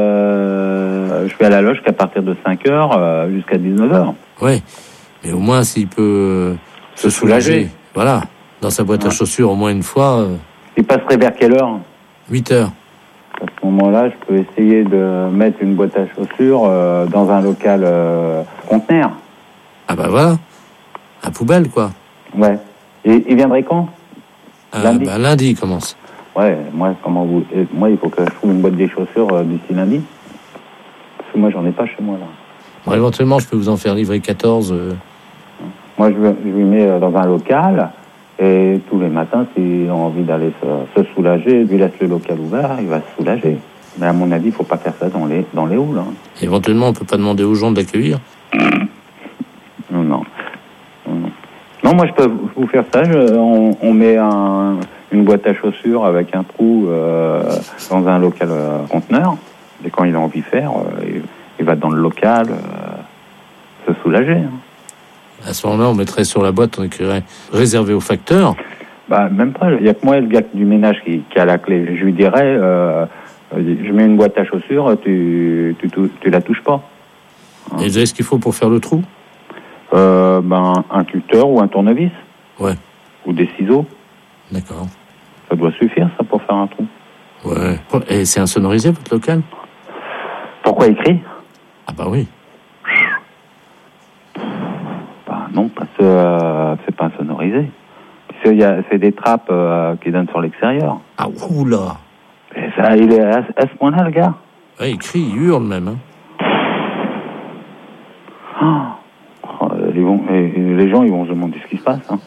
euh, je vais à la loge qu'à partir de cinq heures euh, jusqu'à dix-neuf heures. Oui, mais au moins s'il peut euh, se, se soulager. soulager, voilà, dans sa boîte ouais. à chaussures au moins une fois. Euh... Il passerait vers quelle heure? huit heures. À ce moment-là, je peux essayer de mettre une boîte à chaussures euh, dans un local euh, conteneur. Ah bah voilà, à poubelle quoi. Ouais. Et il viendrait quand? euh, Lundi. Bah lundi il commence. Ouais, moi, comment vous... moi, il faut que je trouve une boîte des chaussures euh, d'ici lundi. Parce que moi, j'en ai pas chez moi, là. Bon, éventuellement, je peux vous en faire livrer quatorze. Euh... Moi, je, je lui mets dans un local. Et tous les matins, s'il a envie d'aller se, se soulager, lui laisse le local ouvert, il va se soulager. Mais à mon avis, il faut pas faire ça dans les, dans les halls. Hein. Éventuellement, on peut pas demander aux gens de l'accueillir. Non, non. Non, non moi, je peux vous faire ça. Je, on, on met un... une boîte à chaussures avec un trou euh, dans un local euh, conteneur. Et quand il a envie de faire, euh, il, il va dans le local euh, se soulager. Hein. À ce moment-là, on mettrait sur la boîte, on écrirait réservé au facteur. Bah, même pas. Il n'y a que moi, le gars du ménage qui, qui a la clé. Je lui dirais, euh, je mets une boîte à chaussures, tu, tu, tu, tu la touches pas. Hein. Et vous avez ce qu'il faut pour faire le trou? euh, ben, un tuteur ou un tournevis. Ouais. Ou des ciseaux. D'accord. Ça doit suffire, ça, pour faire un trou. Ouais. Et c'est insonorisé, votre local? Pourquoi écrit? Ah bah oui. Bah non, parce que euh, c'est pas insonorisé. que y a, c'est des trappes euh, qui donnent sur l'extérieur. Ah, oula. Et ça, il est à, à ce point-là, le gars. Ouais, il crie, il hurle même. Hein. Oh, les, vont, les gens, ils vont se demander ce qui se passe. Hein.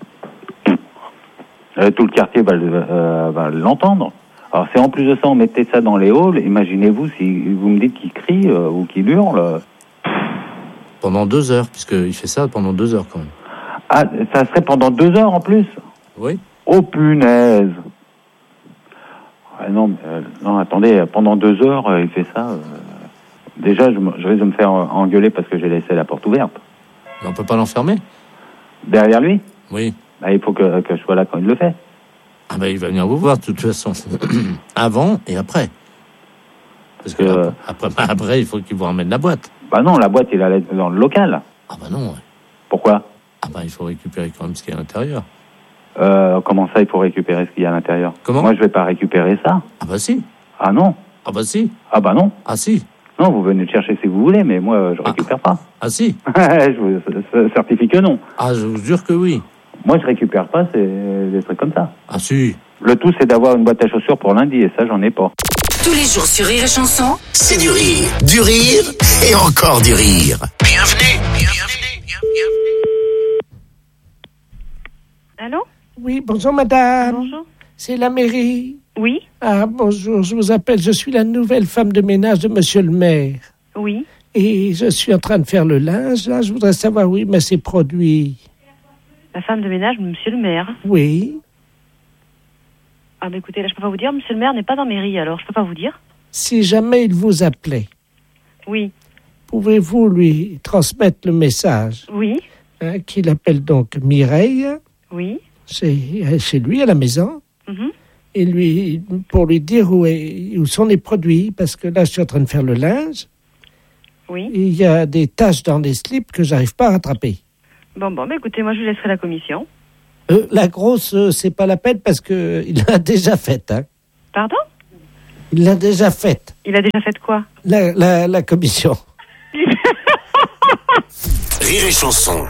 Euh, tout le quartier va, euh, va l'entendre. Alors, si en plus de ça, on mettait ça dans les halls, imaginez-vous si vous me dites qu'il crie euh, ou qu'il hurle. Pendant deux heures, puisqu'il fait ça pendant deux heures quand même. Ah, ça serait pendant deux heures en plus? Oui. Oh punaise! Ah, non, euh, non, attendez, pendant deux heures, euh, il fait ça. Euh, déjà, je, je risque de me faire engueuler parce que j'ai laissé la porte ouverte. Mais on peut pas l'enfermer? Derrière lui? Oui. Bah, il faut que, que je sois là quand il le fait. Ah ben, il va venir vous voir de toute façon. Avant et après. Parce que euh, après, après, il faut qu'il vous ramène la boîte. Bah non, la boîte, il allait dans le local. Ah bah non. Ouais. Pourquoi? Ah bah il faut récupérer quand même ce qu'il y a à l'intérieur. Euh, comment ça, il faut récupérer ce qu'il y a à l'intérieur? Comment? Moi, je vais pas récupérer ça. Ah bah si. Ah non. Ah bah si. Ah bah non. Ah si. Non, vous venez le chercher si vous voulez, mais moi, je récupère ah. pas. Ah si. Je vous certifie que non. Ah, je vous jure que oui. Moi, je récupère pas, c'est des trucs comme ça. Ah si. Le tout, c'est d'avoir une boîte à chaussures pour lundi, et ça, j'en ai pas. Tous les jours sur Rire et Chanson, c'est du rire, du rire et encore du rire. Bienvenue, bienvenue, bienvenue. Allô? Oui, bonjour madame. Bonjour. C'est la mairie. Oui. Ah, bonjour, je vous appelle, je suis la nouvelle femme de ménage de monsieur le maire. Oui. Et je suis en train de faire le linge, là, je voudrais savoir où il met ses produits. La femme de ménage, monsieur le maire. Oui. Ah bah écoutez, là je peux pas vous dire, monsieur le maire n'est pas dans mairie, alors je peux pas vous dire. Si jamais il vous appelait. Oui. Pouvez-vous lui transmettre le message? Oui. Hein, qu'il appelle donc Mireille. Oui. C'est chez lui à la maison. Mm-hmm. Et lui, pour lui dire où, est, où sont les produits, parce que là je suis en train de faire le linge. Oui. Et il y a des taches dans les slips que j'arrive pas à rattraper. Bon, bon, bah écoutez, moi je lui laisserai la commission. Euh, la grosse, euh, c'est pas la peine parce que il l'a déjà faite. Hein. Pardon? Il l'a déjà faite. Il a déjà fait quoi? La, la, la commission. Rire et Chanson.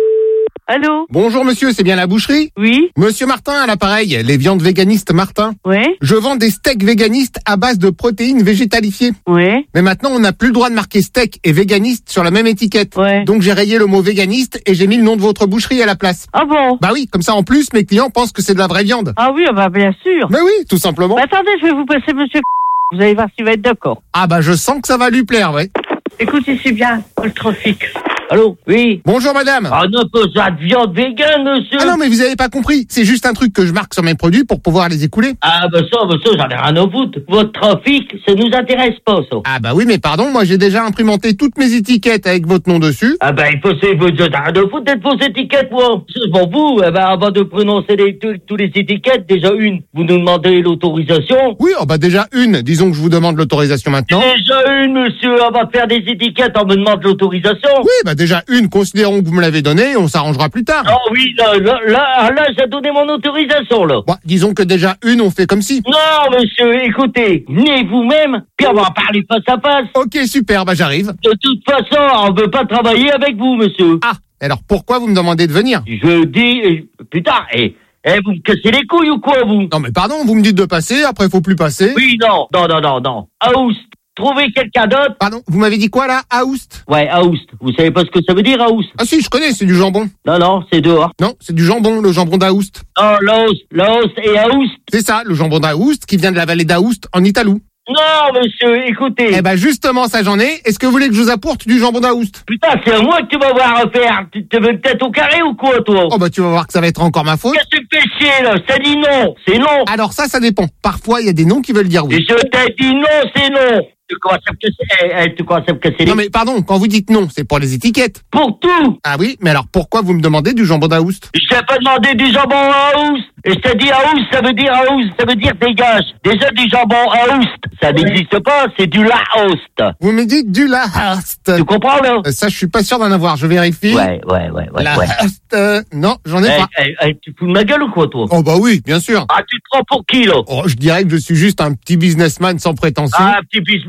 Allô? Bonjour monsieur, c'est bien la boucherie? Oui. Monsieur Martin à l'appareil, les viandes véganistes Martin. Oui. Je vends des steaks véganistes à base de protéines végétalifiées. Oui. Mais maintenant, on n'a plus le droit de marquer steak et véganiste sur la même étiquette. Ouais. Donc j'ai rayé le mot véganiste et j'ai mis le nom de votre boucherie à la place. Ah bon? Bah oui, comme ça en plus, mes clients pensent que c'est de la vraie viande. Ah oui, bah bien sûr. Mais oui, tout simplement. Bah, attendez, je vais vous passer monsieur. Vous allez voir s'il va être d'accord. Ah bah je sens que ça va lui plaire, ouais. Écoutez, c'est bien, le trafic. Allô? Oui. Bonjour madame. Ah non, pas ça de viande végane, monsieur. Ah non, mais vous avez pas compris. C'est juste un truc que je marque sur mes produits pour pouvoir les écouler. Ah bah ça, bah ça, j'en ai rien à foutre. Votre trafic, ça nous intéresse pas, ça. Ah bah oui, mais pardon, moi j'ai déjà imprimanté toutes mes étiquettes avec votre nom dessus. Ah bah il faut, c'est, vous avez rien à foutre d'être vos étiquettes, moi. C'est pour vous, eh ben, avant de prononcer les, tous, tous les étiquettes, déjà une, vous nous demandez l'autorisation. Oui, oh bah déjà une, disons que je vous demande l'autorisation maintenant. Déjà une, monsieur, avant de faire des étiquettes, on me demande l'autorisation. Oui, bah déjà une, considérons que vous me l'avez donnée, on s'arrangera plus tard. Ah oui, là, là, là, là j'ai donné mon autorisation, là. Bon, disons que déjà une, on fait comme si. Non, monsieur, écoutez, venez vous-même, puis on va en parler face à face. Ok, super, bah j'arrive. De toute façon, on veut pas travailler avec vous, monsieur. Ah, alors pourquoi vous me demandez de venir? Je dis, euh, putain, et... Eh, vous me cassez les couilles ou quoi, vous? Non mais pardon, vous me dites de passer, après faut plus passer. Oui, non, non, non, non, non. Aoust, trouvez quelqu'un d'autre. Pardon, vous m'avez dit quoi là? Aoust? Ouais, Aoust. Vous savez pas ce que ça veut dire, Aoust? Ah si, je connais, c'est du jambon. Non, non, c'est dehors. Non, c'est du jambon, le jambon d'Aoust. Non, l'Aoust, l'Aoust et Aoust. C'est ça, le jambon d'Aoust qui vient de la vallée d'Aoust en Italie. Non, monsieur, écoutez. Eh ben justement, ça j'en ai. Est-ce que vous voulez que je vous apporte du jambon d'Aoust? Putain, c'est à moi que tu vas voir à faire. Tu te veux une tête au carré ou quoi, toi? Oh bah tu vas voir que ça va être encore ma faute. Qu'est-ce que tu me fais chier, là? Ça dit non, c'est non. Alors ça, ça dépend. Parfois, il y a des noms qui veulent dire oui. Et je t'ai dit non, c'est non. Tu commences à me casser, eh, tu commences à me casser les... Non mais pardon, quand vous dites non, c'est pour les étiquettes. Pour tout. Ah oui, mais alors pourquoi vous me demandez du jambon d'Aoust? Je t'ai pas demandé du jambon à Aoust. Et je t'ai dit Aoust, ça veut dire Aoust, ça veut dire dégage. Déjà du jambon Aoust, ça n'existe pas, c'est du Laoust. Vous me dites du Laoust. Tu comprends, là? euh, Ça, je suis pas sûr d'en avoir, je vérifie. Ouais, ouais, ouais, ouais. Laoust, ouais. euh, non, j'en ai Eh, pas. eh, eh, tu fous de ma gueule ou quoi, toi? Oh bah oui, bien sûr. Ah, tu te prends pour qui, là? Oh, je dirais que je suis juste un petit businessman sans prétention. Ah, un petit business.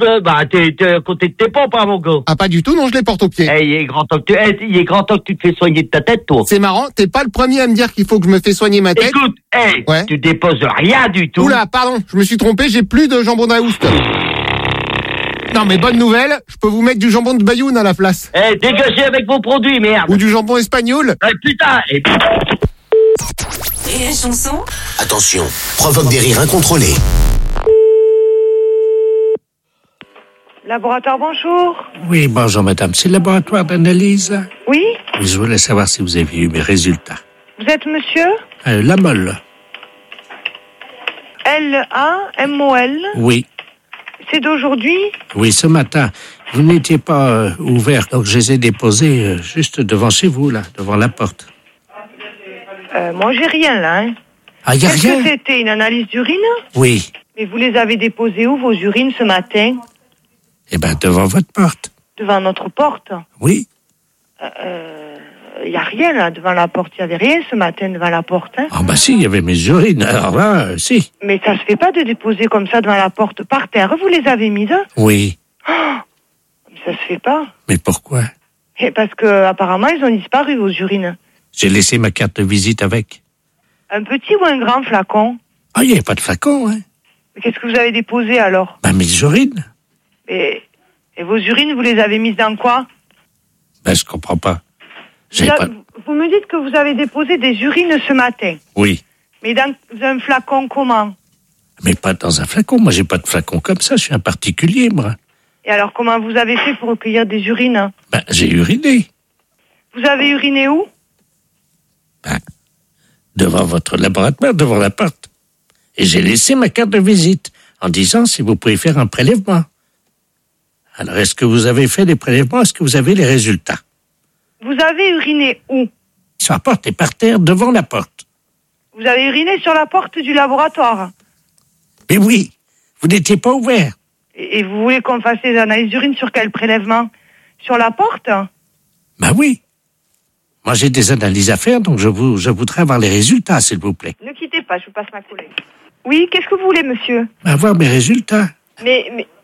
euh, bah, t'es, t'es à côté de tes pompes, hein, mon gars. Ah, pas du tout, non, je les porte au pied. Eh, il est grand temps que tu, eh, il est grand temps que tu te fais soigner de ta tête, toi. C'est marrant, t'es pas le premier à me dire qu'il faut que je me fais soigner ma tête. Écoute, eh, Ouais. tu déposes rien du tout. Oula, pardon, je me suis trompé, j'ai plus de jambon d'Aoust. Non, mais bonne nouvelle, je peux vous mettre du jambon de Bayoun à la place. Eh, dégagez avec vos produits, merde. Ou du jambon espagnol. Eh, putain, et... Rire et chanson. Attention, provoque des rires incontrôlés. Laboratoire, bonjour. Oui, bonjour madame, c'est le laboratoire d'analyse. Oui, Oui, je voulais savoir si vous avez eu mes résultats. vous êtes monsieur Euh, la molle. L A M O L. Oui, C'est d'aujourd'hui. oui, ce matin. Vous n'étiez pas euh, ouvert, donc je les ai déposés euh, juste devant chez vous, là, devant la porte. Euh, moi, j'ai rien là. Hein. Ah, y a Est-ce rien? que c'était une analyse d'urine? Oui. Mais vous les avez déposées où, vos urines, ce matin? Eh ben, devant votre porte. Devant notre porte? Oui. Il n'y a rien là, devant la porte. Il n'y avait rien ce matin devant la porte. Hein. Ah, bah si, il y avait mes urines. Alors là, euh, si. Mais ça se fait pas de déposer comme ça devant la porte par terre. Vous les avez mises? Oui. Oh, ça se fait pas. Mais pourquoi? Et parce que apparemment ils ont disparu, vos urines. J'ai laissé ma carte de visite avec. Un petit ou un grand flacon? Ah, il n'y avait pas de flacon, hein. Mais qu'est-ce que vous avez déposé alors? Ben, mes urines. et, et vos urines, vous les avez mises dans quoi? Ben, je comprends pas. Vous, J'ai a- pas... vous me dites que vous avez déposé des urines ce matin. Oui. Mais dans un flacon comment? Mais pas dans un flacon. Moi, j'ai pas de flacon comme ça. Je suis un particulier, moi. Et alors comment vous avez fait pour recueillir des urines? Ben, j'ai uriné. Vous avez uriné où? Devant votre laboratoire, devant la porte. Et j'ai laissé ma carte de visite en disant si vous pouvez faire un prélèvement. Alors, est-ce que vous avez fait des prélèvements? Est-ce que vous avez les résultats? Vous avez uriné où? Sur la porte et par terre, devant la porte. Vous avez uriné sur la porte du laboratoire. Mais oui, vous n'étiez pas ouvert. Et, et vous voulez qu'on fasse des analyses d'urine sur quel prélèvement? Sur la porte? Ben oui. Moi, j'ai des analyses à faire, donc je, vous, je voudrais avoir les résultats, s'il vous plaît. Ne quittez pas, je vous passe ma collègue. Oui, qu'est-ce que vous voulez, monsieur? Ben, avoir mes résultats. Mais, mais,